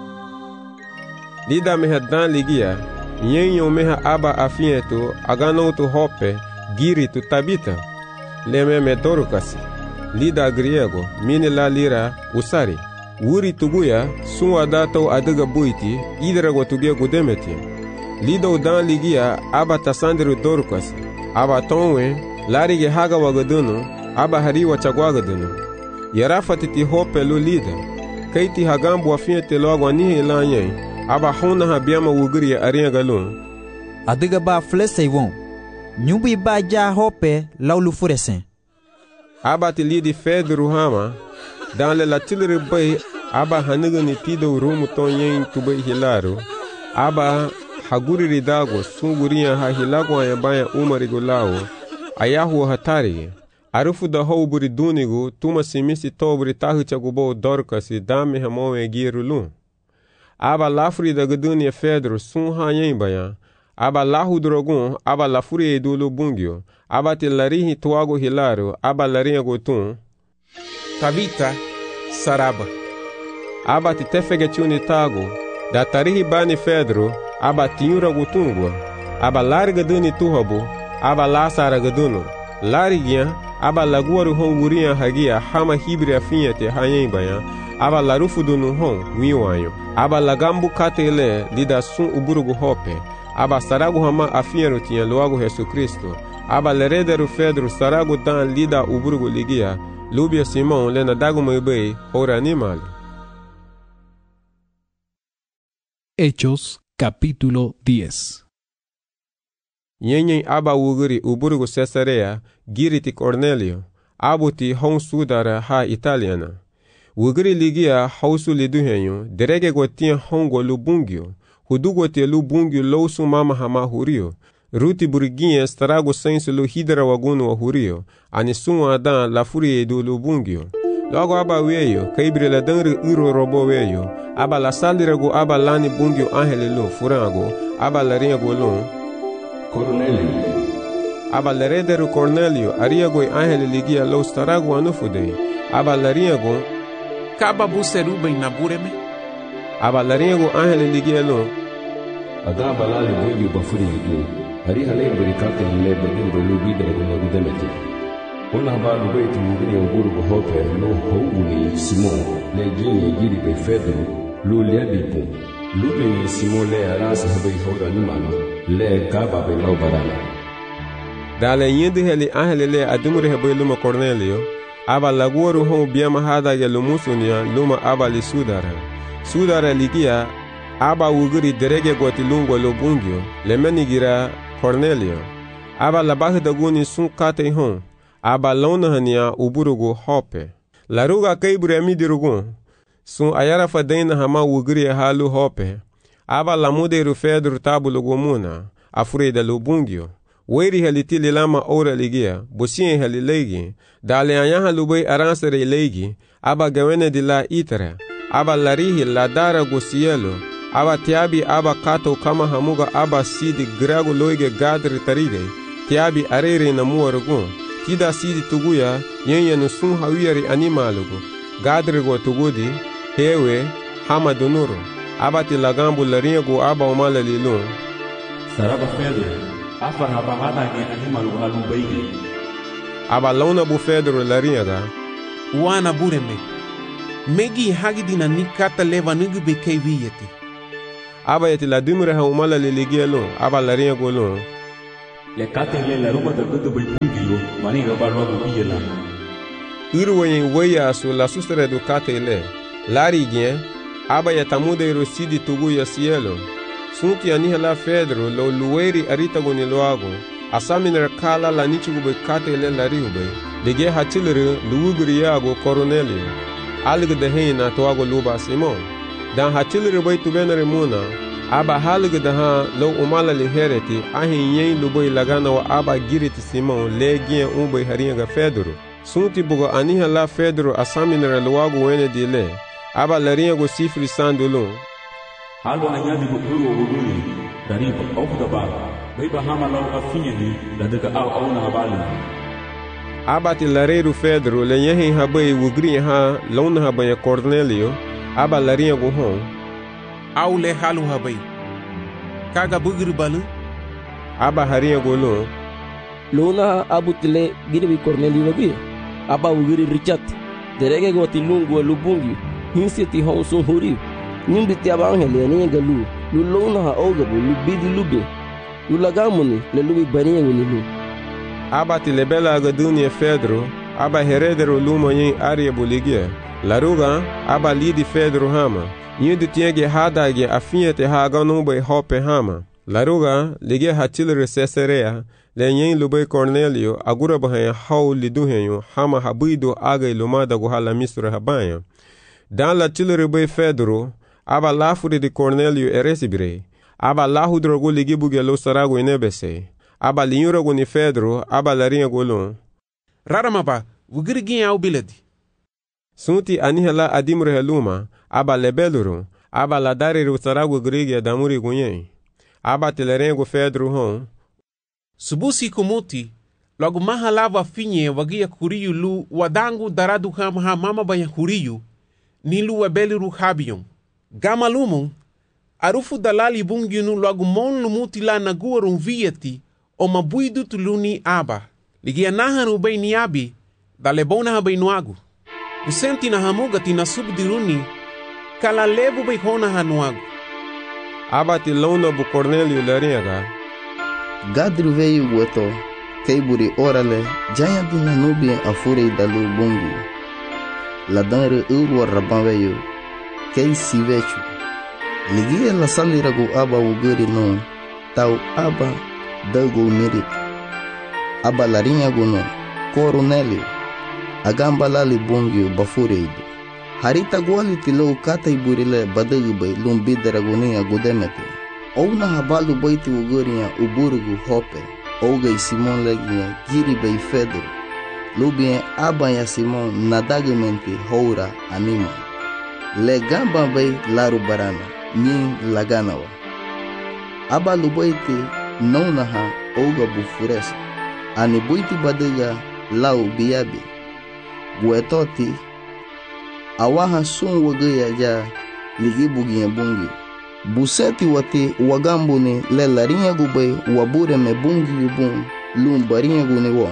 Speaker 3: Lida meha dan ligia, yenyo meha aba afinha tu, agano tu hope, giri tu tabita. Leme me dorukasi. Lida griego, mini la lira, usari. Wuri tuguya, sunwa dato adiga buiti, idrago tugia gudemeti. Lido dan ligia, aba tasandiru dorukasi. Aba tonwe, larige haga wagadunu, aba hariwa chagwagadunu. Yarafatiti hope lu lida. Kaiti hagambu afinha te logo anihe lanyen, aba hona habiama wuguri ya arinha galun.
Speaker 10: Adiga ba flesa ivon. Nyumbi ba ja hope laulu furesen.
Speaker 3: Aba te lidi Fedro hama, dan le latilere bay, aba haniga ni tido rumu tonyen tubai hilaro. Aba haguri ridago, sungurinha ha hilago ayabaya umarigo lao, ayahu hatari. Arufu da hou buri dunigo, tuma simisi to buri tahu chagubo dorkasi, dame hamoe girulun. Aba lafuri da gadunia Fedro, sun ha yembaya. Aba lahu drogun, aba lafuri edulu bungio. Aba te larihi tuago hilaro, aba larinha gotun.
Speaker 1: Tabita, Saraba.
Speaker 3: Aba te tefegetiuni tago, da tarihi bani Fedro, aba tiura gotungwa. Aba larga duni tuhabu, aba lasara gaduno. Larigia, aba laguaru hon wurinha hagia, hama hibri afinha te hayembaya. Aba larufu dunu hon, wiwanyo. Aba lagambu katele, lida sun uburugu hope. Aba saragu hama afinha rutinha loago Jesus Cristo. Aba lerederu Fedro saragu dan lida uburugu ligia. Lubia Simão lena dago meibei, ora animal.
Speaker 2: Hechos capítulo diez.
Speaker 3: Yenyen aba wuguri uburugu Cesarea, giriti Cornelio. Abuti hon sudara ha italiana. Wuguri ligia hausu liduhenyo, derege gotia hongo lubungio. Hudugo te lubungio lousu mama hama hurio. Ruti buriguinha estrago senso lu hidra wagunu wa hurio. Anisun adan la furie do lubungio. Logo aba weyo, kaibre la danre uro robo weyo. Aba la salirago aba lani bungio angele lu furango. Aba la ringo lu.
Speaker 6: Cornelio.
Speaker 3: Aba la rederu Cornelio, ariago angele ligia lo starago anufude. Aba la ringo.
Speaker 1: Kaba buseruba inabureme.
Speaker 3: Aba la ringo angele ligia lu.
Speaker 6: Ada balale bungio bafuri yidu. Hari hale berikate le bagindo lu bidra guna gudemeti. Una balu beitu mugini uburugu hope lo houguni Simon le gini giri be Fedro lu lebipu. Lu bini Simon le arasa habe hora nimano le gaba be lau barana.
Speaker 3: Dale yindi heli ahele le adumure habe luma Cornelio. Aba laguaru hon biama hada ya lumusunia luma aba li sudara. Sudara ligia aba wuguri derege goti lungo lo bungio le menigira Cornelio. Aba labahi daguni sun kate hon. Aba lona hania uburugu hope. Laruga kaibure amidirugun. Sun ayara fadena hama wuguri halu hope. Aba lamuderu Fedro tabulugu muna. Afurida lubungio. Weri halitili lama ora ligia. Busien halilegi. Dale anyaha lubai aransere legi. Aba gawene di la itara. Aba larihi la dara gusielo. Aba tiabi aba kato kama hamuga aba sidi grago loige gadri tarige. Tiabi arere na muarugun. Tida sidi tuguya yenye nusun hawiyari animalugu. Gadrigo tugudi, hewe, hama dunuru. Aba tilagambu laringo aba umala lilun.
Speaker 6: Saraba Fedro, afa haba hada ge animalugu halubaige.
Speaker 3: Aba launa bu Fedro laringa.
Speaker 1: wana bureme. Megi hagidina ni kata leva nugu be kei viyeti.
Speaker 3: Aba yeti la dimre ha umala le ligielo, aba la ringa golon.
Speaker 6: Le kate le la ruma da gudu be pungilo, mani ga barwa biyela.
Speaker 3: Urwayin waya su la sustere do kate le. Lari gien, aba ya tamude rosidi tugu ya cielo. Sunti anihela Pedro lo lueri arita goni loago. Asaminer kala la nichugu be kate le la riube. Lige hachilere luugri yago Cornelio. Alg de heina toago luba Simon. Dan hachilere bay tubenere muna. Aba halg de ha lo umala li hereti. Ahin yen lubay lagana wa aba giriti Simon le gien umbay haringa Pedro. Sunti bugo anihela Pedro asaminer loago wene di le. Aba la ringa sifri sandulun.
Speaker 6: Halo anyadi bukuru wuguli. Dari pa ofu da ba. Bay bahama lau afinya ni la daga au au na habali.
Speaker 3: Abati lareiro Pedro le yehin habai wugri ha lona habai Cornelio aba larinha gohon
Speaker 1: au le halu habai kaga bugri balu
Speaker 3: aba harinha golon
Speaker 8: lona abutile girbi Cornelio labi aba wugri Richard derege goti lungu lubungi hinsiti hon so hori nimbi ti aba angele ni galu lu lona ha oga lu bidi lubi lu lagamuni le lubi baniya ni lu
Speaker 3: Abati lebela agadunie Pedro, aba heredero lumo yin aria boligia. Laruga, aba lidi Pedro hama. Yindu tienge hadage afinyete haga numbe hope hama. Laruga, lige hatilere Caesarea, le yin lube Cornelio, agura bahaya hau liduhenyo, hama habido aga ilumada guhala misre habaya. Dan la tilere be Pedro, aba lafuri di Cornelio eresibire. Aba lahudrogo ligibuge lo sarago inebese. Aba linyura goni Pedro, aba larinha golon.
Speaker 1: Raramapa, wugirigin au biledi.
Speaker 3: Sunti anihela adimre heluma, aba lebeluru, aba la dari rutarago grigia damuri gunyen. Aba telerengo Pedro hon.
Speaker 1: Subusi kumuti, logo maha lava finye wagia kuriyu lu wadangu daradu hamha mama baya kuriyu, nilu webeliru habiyon. Gama lumon, arufu dalali bungyunu logo mon lumuti la naguarun vieti, o mabuidu tuluni aba. Ligia nahan ubay ni abi, dalebona habay nuagu. Usenti na hamuga tina subdiruni, kala lebu bay hona hanuagu.
Speaker 3: Aba tilona bu Cornelio laringa.
Speaker 7: Gadru veio gueto, keiburi orale, jaya dina nubi afure dalu bungi. Ladanre urwa raban veio, kei sivechu. Ligia la saliragu aba uguri no, tau aba dago mirit. Aba larinha gono, Cornelio, agamba lali bungi bafureido. Harita gwali tilo kata iburile badagu bay lumbidera gonia godemete. Ouna habalu baiti ugurinha uburgu hope. Ouga Simon leginha giri bay Pedro. Lubien abanya Simon nadagamente houra anima. Le gamba bay laru barana, nyin laganawa. Abalu baiti nonaha ouga bufuresa. Ani buiti badaga lau biabi. Guetoti awaha sun wagaya ja ligi bugi bungi. Buseti wati wagambuni le larinha gubay wabure me bungi yubun lum barinha guni won.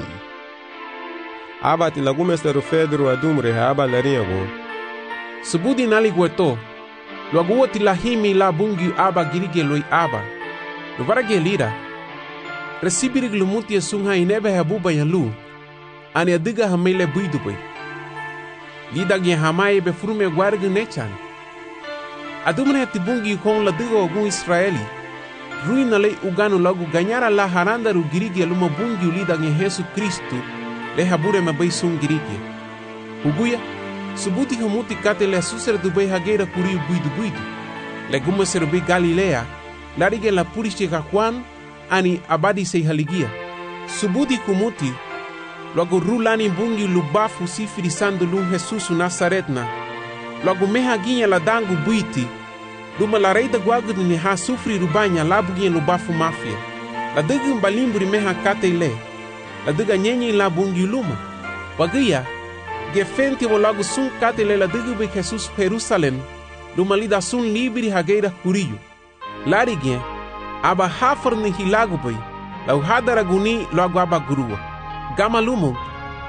Speaker 3: Abati lagumesteru Pedro adumre ha aba larinha go.
Speaker 1: Subudi nali gueto. Luaguoti lahimi la bungi aba girige loi aba. Luvarage lira. Recibirig lumuti ya sunha inebe habuba ya lu. Ani adiga hamele buidu bay. Lida gye hamaye be frume guargu nechan. Adumre tibungi kon la digo ogun Israeli. Ruina le uganu lagu ganyara la haranda ru girigi luma bungi ulida gye Yesu Kristu le habure me bay sun girigi. Uguya subuti hamuti kate le suser du bay hagera kuriu buidu buidu. Le gumme serbi Galilea larige la purishe ka Juan ani abadi sei haligia. Subuti kumuti logo rulani bungi lubafu sifiri sandu lun Jesus Nazaretna. Logo meha ginha la dangu buiti. Duma la reida guagu ni ha sufri rubanya la bugi lubafu mafia. La degu mbalimburi meha kate le. La dega nyenye la bungi luma. Wagia gefenti wo logo sun kate le la degu be Jesus Jerusalem. Duma lida sun libri hageira kuriyu. Larigien aba hafar ni hilagu bay. La uhadara guni logo aba gurua. Gama lumo,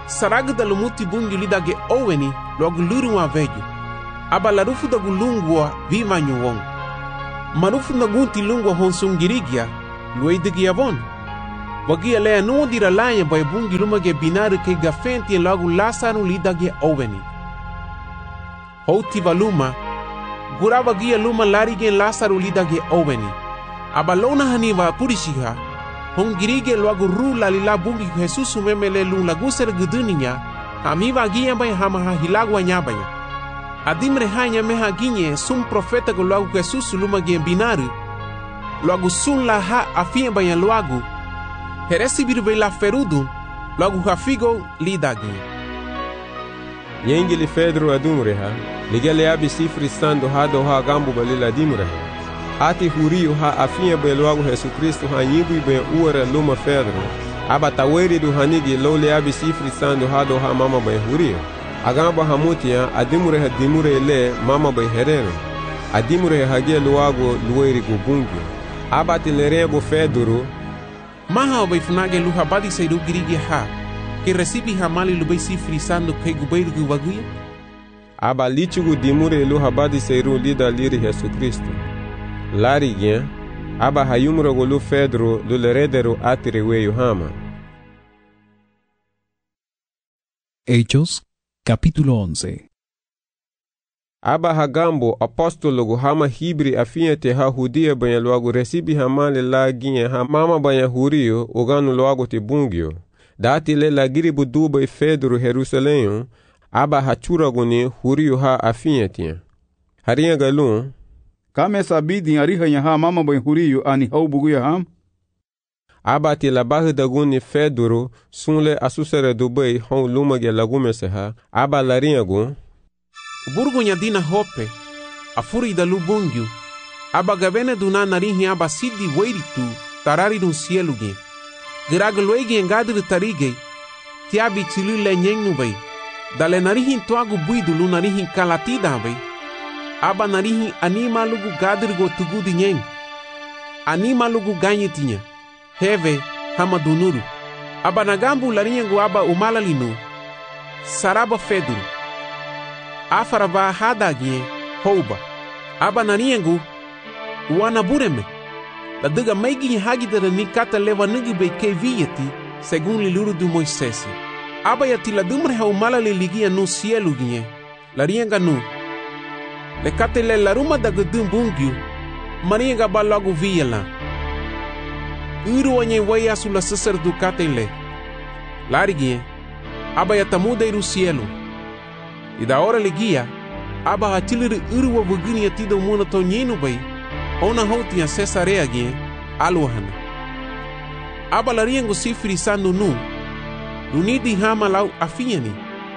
Speaker 1: Saraga da lumuti bungi lidage oweni logo luru a velho. Aba larufu da gulungwa viva nyuwong. Marufu na gunti lungwa honsungirigia luidigia von. Wagia lea nuo dira laia bai bungi lumage binaru ke gafenti en logo lasaru lidage oweni. Houti valuma gurava gia luma larige lasaru lidage oweni. Aba lona haniva purishiha hongirige logo ru lalila bungi Jesus memele lung laguser guduninya amiva gia bai hama hilagwa nyabaya. Adimre hanya meha ginye sum profeta go logo Jesus luma ge binaru logo sun la ha afia bai logo heresi birbe la ferudu logo hafigo lidage.
Speaker 3: Yengili Pedro adumreha ligele abi sifri stando hado ha gambo balila dimreha ati hurio ha afia beloago Jesus Cristo ha nyigui be uara luma Pedro aba taweri du hanigi lole abi sifri stando hado ha mama be hurio agamba hamutia adimreha dimure le mama be herero adimure hagia luago lueri gubungu aba tilerebo Pedro
Speaker 1: maha be funage luha badi seidu girigi ha que recibe hamali lubai sifri stando ke gubeiro gubaguia
Speaker 3: aba lichugu dimure lu habadi seiru lida liri Jesus Cristo. Lari gen, aba hayumro golu Pedro lu leredero atire weyu hama.
Speaker 2: Hechos, capítulo once.
Speaker 3: Aba hagambo apostolo hama hibri afiente ha hudia banya luagu recibi hamale la ginye ha mama banya hurio uganu luagu te bungio. Dati le la giribu duba Pedro Jerusalém aba hachuraguni hurio ha afientia. Haria galun
Speaker 4: kame sabidi ariha nya ha mama boy hurio ani hau bugu ya ham.
Speaker 3: Aba ti la bahi daguni Pedro sunle asusere dubai hon lumage lagume se ha aba laria gun
Speaker 1: burgo nya dina hope afuri da lubungyu aba gavene duna narihi aba sidi weiritu tarari dun cielo gen gragloigi engadri tarige tiabi chilule nyengnu bai dale narihin tuagu buidu lu narihin kalatida bai aba narihin anima lugu gadri go tugudi nyeng anima lugu ganyetinya heve hama dunuru aba nagambu larinyangu aba umalalinu saraba Pedro afaraba hadagie houba aba nariyangu wana bureme la diga maigi hagidara ni kata leva nigi be kevieti según liluru du Moisés. Aba yati la dumre ha umala le ligia no cielo gie. La rienga no. Le kate le la ruma da gudum bungyu. Marienga ba logo viela. Uru anye waya su la sacer du kate le. La rigie. Aba yatamuda iru cielo. E da hora le guia. Aba hatilir uru wa bugini yatida umuna tonyenu bai. Ona houti a Cesarea gie. Aluhana. Aba la riengo sifri sandu nu. Lunidi hama lau afiani.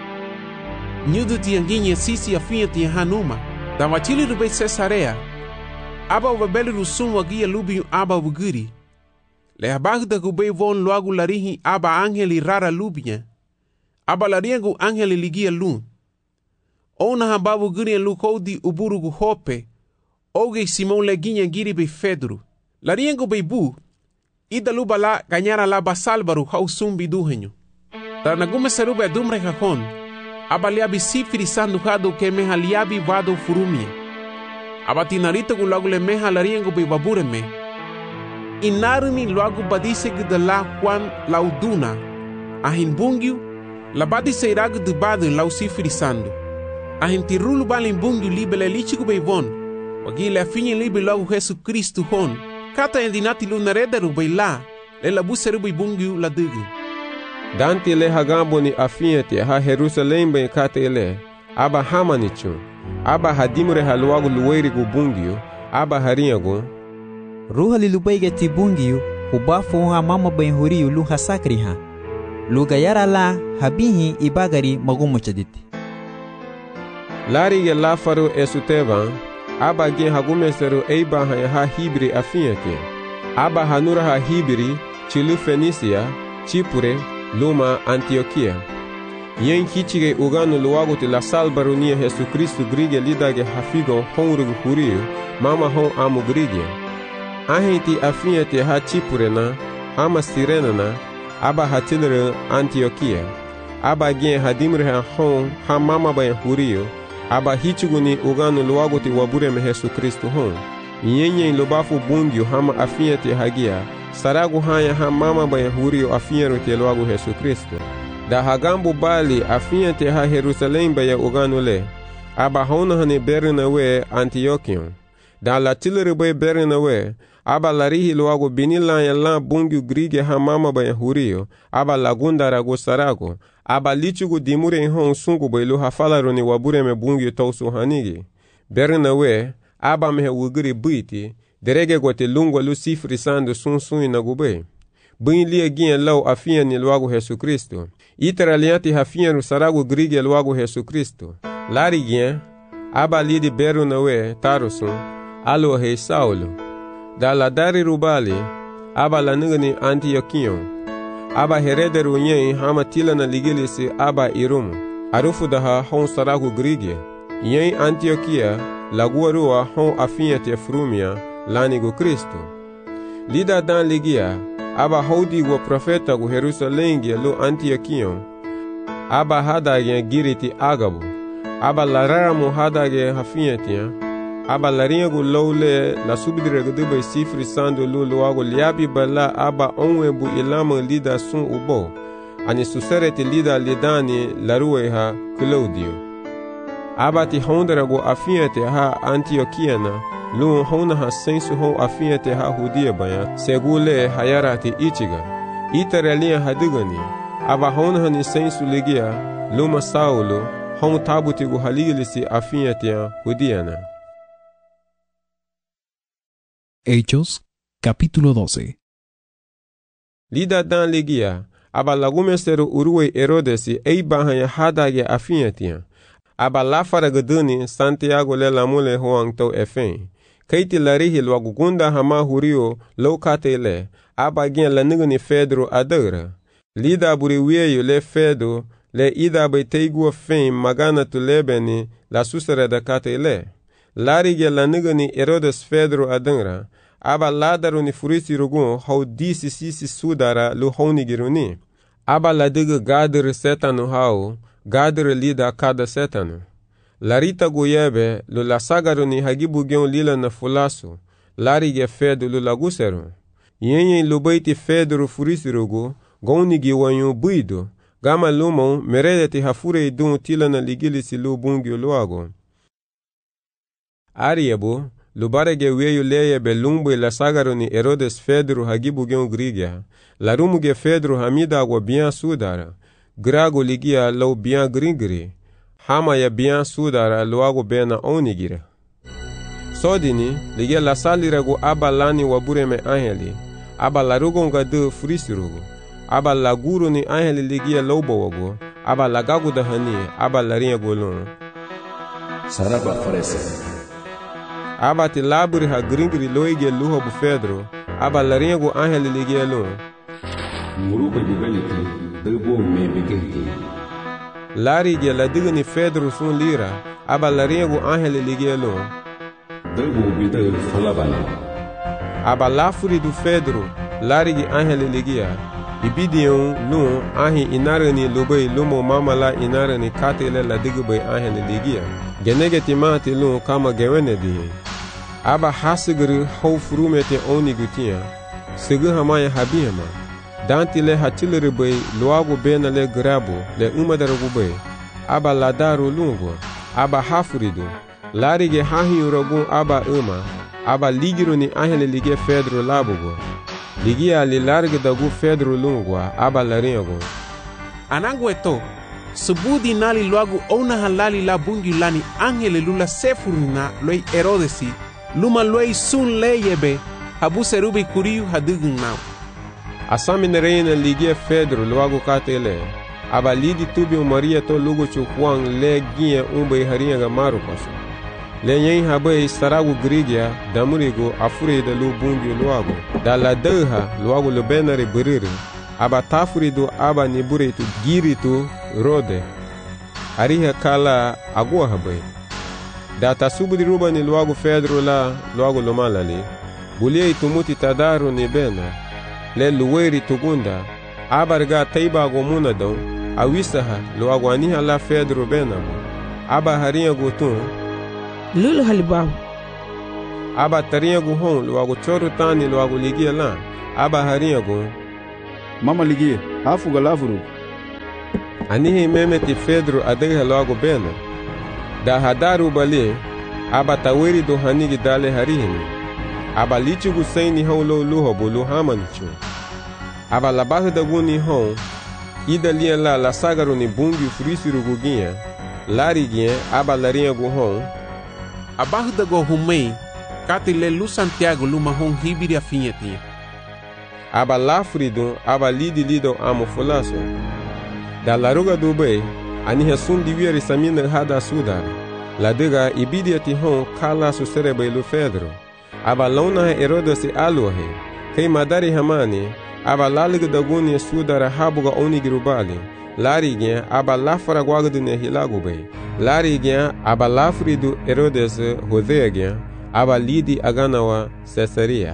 Speaker 1: Nyudu tianginye sisi afiati hanuma. Da watili rube Cesarea. Aba wabeli rusum wagia lubi aba wuguri. Le abagu da gube von loagu larihi aba angeli rara lubia. Aba la riengo angeli ligia lu. Ona haba wuguri lu kodi uburugu hope. Oge Simon leginha giri be Pedro. La riengo be bu. Ida luba la ganyara la basalbaru hau sumbi duhenyo. Da nagume serube dumre kakon. Aba liabi sifiri sandu hado ke meha liabi vado furumia. Aba tinarito gu lagu le meha la riengo be babure me. Inarumi lagu badise gida la Juan lauduna. Ahin bungyu. La badise iragu du badu lau sifiri sandu. Ahin tirulu balin bungyu libele lichigu be von. Wagile afinye libe logo Jesus Cristo hon. Kata endinati lunarederu bai la. Le la buseru bai bungyu la dugu.
Speaker 3: Danti le hagambo ni afinyati ha Jerusalem bai kata ele. Aba hamanichu. Aba hadimure haluagu luweri gu bungyu. Aba harinyagu.
Speaker 10: Ruha li lubaige ti bungyu. Ubafu ha mama bai huriyu lu hasakri ha. Lugayara la habihi ibagari magumu chaditi.
Speaker 3: Lari ya lafaru esutevan. Aba gen hagumeseru eiba ha ha hibri afinyati. Aba hanura ha hibri chilu Fenisia, Chipure, Luma, Antioquia. Yen kichige uganu luagu ti la salbarunia Jesus Cristo grige lidage hafigo honrugu huriu, mama hon amu grige. Ahenti afinyati ha Chipure na, ama Sirena na, aba hatilere Antioquia. aba gen hadimre ha hon ha mama bayan hurio aba hichuguni uganu luago ti wabure me Yesu Kristo hon nyenye lobafu bungyo hama afia te hagia saragu haya ha mama bayan hurio afia te luago Yesu Kristo da hagambu bali afia te ha Jerusalem bayan uganu le aba hona hane Bernawe Antiochion da la tilere bay Bernawe aba larihi luago binila ya la bungyo grige ha mama bayan hurio aba lagunda rago sarago aba lichugu dimure hon sungu bailu hafalaro ni wabure me bungi tausu hanigi Bernawe aba me wugiri buiti derege gote lungwa lu sifri sandu sun sun na gube bin lia gien lau afia ni luago Yesu Kristo itara liati hafia ru sarago grige luago Yesu Kristo lari gien aba lidi Bernawe tarusun alo he Saulo da la dari rubali aba la nigani Antiochion aba herederu nyen hama tila na ligilisi aba irumu arufu daha hon saragu grige nyen Antiochia laguarua hon afia te frumia lanigu Kristo lida dan ligia aba haudi go profeta gu Jerusalengia lu Antiochion aba hadage giriti agabu aba lararamu hadage hafiatia aba laringu lowle la subidire gudube sifri sando lu luago liabi bala aba onwebu ilama lida sun ubo ani susereti lida lidani laruwe ha Claudio aba ti hondra go afiate ha Antiochiana lu hona ha sensu ho afiate ha hudia baya segule hayarati ichiga itarelia hadigani aba hona hani sensu ligia luma Saulo hon tabuti go haligilisi afiate hudiana.
Speaker 2: Hechos, capítulo doce.
Speaker 3: Lida dan ligia, aba lagumesteru uruwe Herodesi eibahanya hadage afiatia. Aba lafara gaduni Santiago le lamule hoang to efen. Kaiti larihi lwagugunda hama hurio lokate le, aba gen lanigani Fedro adara. Lida buri wieyo le Fedo le ida baiteigu fen magana tu lebeni la susere da kate le. Larige lanigani Herodes Fedro adara. Aba ladaru ni furisi rugun hau disi sisi sudara lu honigiruni. Aba ladiga gadir setanu hau, gadir lida kada setanu. Larita guyebe lu lasagaru ni hagibu gion lila na fulasu, larige fedu lu laguseru. Yenye lubaiti fedru furisi rugu, gonigi wanyu buidu, gama lumon meredeti hafure idun tila na ligilisi lu bungi luago. Ariebu, lubarege weyu leye belumbu la sagaru ni Herodes Fedru hagibu gion grigia, la rumuge Fedru hamida agwa bien sudara, grago ligia lau bien gringri, hama ya bien sudara luago bena onigira. Sodini, ligia la saliragu aba lani wabure me angeli, aba la rugonga de frisirugu, aba la guru ni angeli ligia laubo wago, aba la gagu da hani, aba la rinha golon.
Speaker 6: Saraba farese.
Speaker 3: Aba ti laburi ha gringri loige luho bu Fedro, aba la rinha go angeli ligia lon.
Speaker 6: Muruba juveliti, debo me begeti.
Speaker 3: Lari ge la digni Fedro sun lira, aba la rinha go angeli ligia lon.
Speaker 6: Debo bidel falabana.
Speaker 3: Aba lafuri du Fedro, lari ge angeli ligia. Ibidion lun ahi inarani lubay lumo mamala inarani katele la digubay angeli ligia. Genegeti mati lun kama gewene dihi. Aba hasigri hau furumete oni gutia, sigu hamaya habihama. Danti le hatilere bay luago bena le grabo le umadarugu bay. Aba ladaru lungo, aba hafuridu. Larige hahi uragun aba uma, aba ligiru ni ahele lige Fedro labugo. Ligia li large dagu Fedro lungwa, aba laringo.
Speaker 1: Anangueto, subudi nali luagu ona halali la bungi lani angele lula sefurina loi Herodesi, luma loi sun leyebe, habu serubi kuriu hadugun nau.
Speaker 3: Asami reina ligia Fedro luagu katele, aba lidi tubi Maria to lugu chukwang le gie umbe haringa ga maru pasu. Le nyen habai saragu grigia damurigo afure da lu bungi luago. Da la deha luago lu benare buriri, aba tafuridu aba niburitu giritu rode. Ariha kala agua habai. Da tasubudi ruba ni luago Fedro la luago lumalali. Bulia itumuti tadaru ni bena. Le luweri tugunda, abarga taiba gomuna don, awisaha luagu aniha la Pedro benabo. Aba harinha gutun.
Speaker 5: Lulu halibabu.
Speaker 3: Aba tarinha guhon luagu choru tani luagu ligia la. Aba harinha gu.
Speaker 4: Mama ligia, hafu galavuru.
Speaker 3: Anihi memeti Pedro adega luagu bena. Da hadaru bali. Aba tawiri do hanigi dale harihini. Aba lichugu saini hon lo luhobu luhamanichu. Aba labahu da guni hon. Ida lia la la sagaru ni bungi frisiru guginha. Lariguinha aba larinha guhon.
Speaker 1: Abahu da go humei. Kati le lu Santiago luma hon hibiri a finhetinha.
Speaker 3: Aba lafridun aba lidi lido amo fulaso. Da laruga do bei. Aniha sundi wiri samina hada sudara. Ladega ibidia ti hon kala su serebe lu Pedro. Aba launa Herodes aluhe. Kei madari hamani. Aba laliga da guni sudara habuga onigirubali. Lariguinha aba lafara guagdune hilagubei. Lariguinha aba lafridu Herodes rodeaguinha. Aba lidi aganawa Caesarea.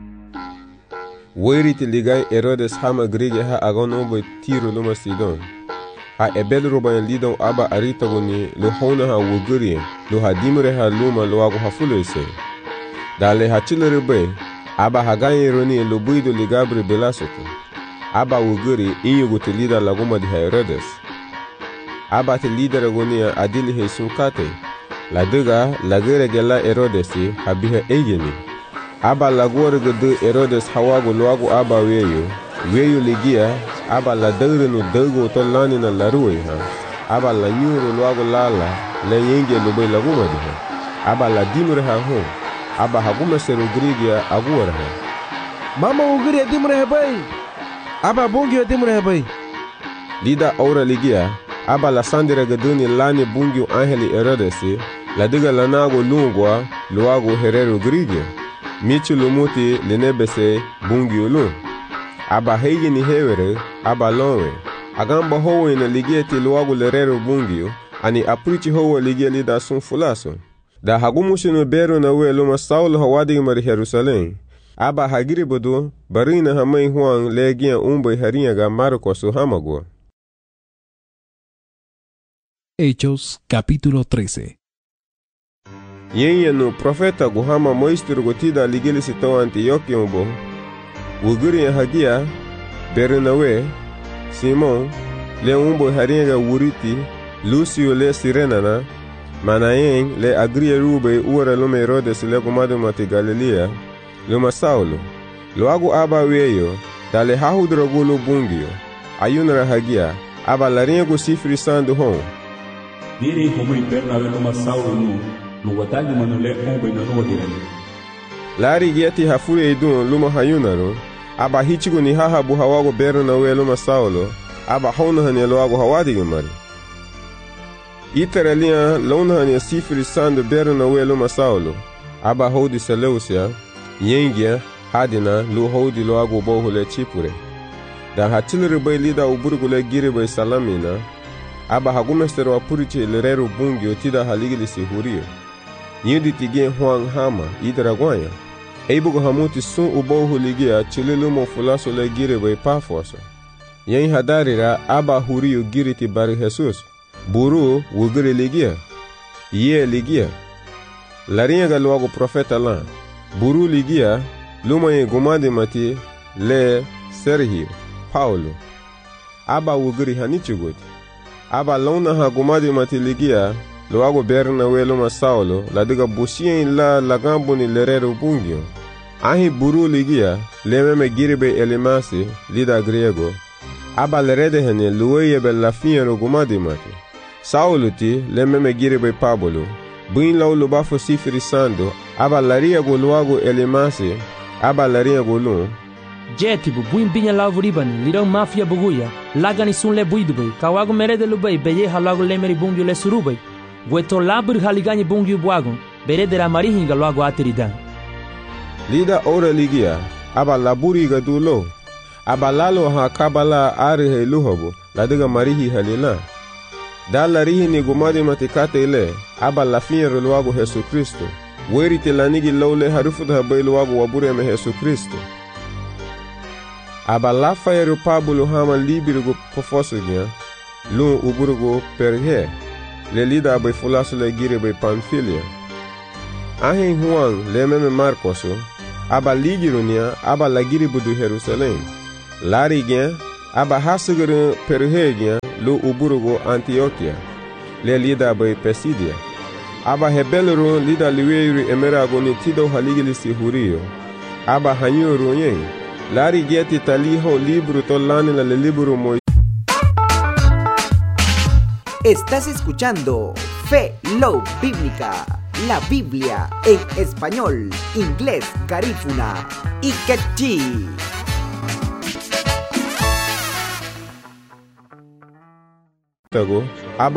Speaker 3: Weriti ligai Herodes hama grige ha aganobo tiro luma Sidon. Ha ebel rubayan lidon aba aritaguni lo hona ha wuguri lo hadimre ha luma lo agu hafulese. Dale ha chilere aba hagaye roni lo buido ligabri belasoto. Aba wuguri inyugu te lida laguma di Herodes. Aba te lida ragonia adili he sunkate. La dega lagere gela Herodes habiha egeni. Aba lagore gede Herodes hawagu loagu aba weyo. Weyo ligia aba la dere no dego to lani na larue ha. Aba la nyuro loagu lala le yenge lobe laguma di ha. Aba la dimre ha ho. Aba haguma seru grigia aguara ha.
Speaker 9: Mama ugiri dimre ha bai. Aba bungi dimre ha bai.
Speaker 3: Lida aura ligia aba la sandira gaduni lani bungi angeli Herodes la diga lanago lungwa loagu herero grigia. Michu lumuti linebese bungi ulun. Aba hegi ni hewere, aba lonwe. Agamba howe na ligieti luagu lerero bungi, ani aprichi howe ligia lida sun fulaso. Da hagumushi no bero na we luma Saulo hawadi mari Jerusalem. Aba hagiri bodo, barina hamai huang legia umbe harinha ga Marcos hamagua.
Speaker 2: Hechos capítulo trece.
Speaker 3: Yenye no profeta guhama moistur gotida ligili sitao Antioquia mbo. Wuguri ya hagia, Bernawe, Simon, le umbo haringa wuriti, Lucio le Sirenana, Manayen le agria rube uara lume Herodes le gumadu mati Galilea, luma Saulo. Luagu aba weyo, dale hahudrogulu bungio, ayunara hagia, aba laringu sifri sandu hon.
Speaker 6: Diri humui Bernawe luma Saulo nu, nuwatagi manule umbo inanuwa dirani.
Speaker 3: Lari gieti hafure idun luma hayunaro, aba hichigu ni hahabu hawago Bernawe luma Saulo, aba honahani luagu hawadi gumari. Iteralia lonahani sifri sandu Bernawe luma Saulo, aba hodi Seleucia, yengia, hadina lu hodi luagu bohule chipure. Da hatilere bay lida uburgule gire bay salamina, aba hagumestero wa puriche lerero bungi otida haligili si hurio. Nyudi tige huang hama idragwanya. Eibugo hamuti sun ubohu ligia chililumo fulaso le gire bay pafoso. Yen hadarira aba hurio giriti bari Jesus. Buru wugire ligia. Ye ligia. Larinha galuago profeta lan. Buru ligia. Luma ye gumade mati le Sergio. Paulo. Aba wugiri hanichugoti. Aba launa ha gumadi matiligia loago Bernawe luma Saulo la diga busien la lagambo ni lerero bungio. Ahi buru ligia lememe giribe elimasi lida griego. Aba lerede hene luweye be la fiero gumadi mati. Saulo ti lememe giribe Pablo. Buin lau lubafo sifiri sando. Aba laria go luago elimasi. Aba laria go lum.
Speaker 11: Jetibu buin binya lavuribani lirang mafia buguya lagani sun le buidubay kawago merede lubay beye halago lemeri bungyu le surubay gueto labur haligani bungyu buagon berede la marihinga loago ateridan.
Speaker 3: Lida ora ligia aba laburi gadulo aba lalo ha kabala ari he luhobo ladiga marihi halila da larihi ni gumadi matikate ile aba lafiero loago Jesu Kristo weri telanigi lole harufu da bay loago wabure me Jesu Kristo. Aba lafayeru Pablo hama libirigo pofosugia, lun uburgo Perge, le lida by fulaso le gire by Pamfilia. Ahen Juan le meme Marcoso, aba ligirunia aba la gire budu Jerusalem. Lari gen, aba hasugere Perge gen, lu uburgo Antioquia, le lida by Pesidia. Aba hebelero lida liweiri emerago ni tido haligilisi hurio. Aba hanyoro yen. Lari geti taliho libro tolani la le libro mo.
Speaker 12: Estás escuchando Fe Love Bíblica, la Biblia en español, inglés, garífuna y quechí.
Speaker 3: Aba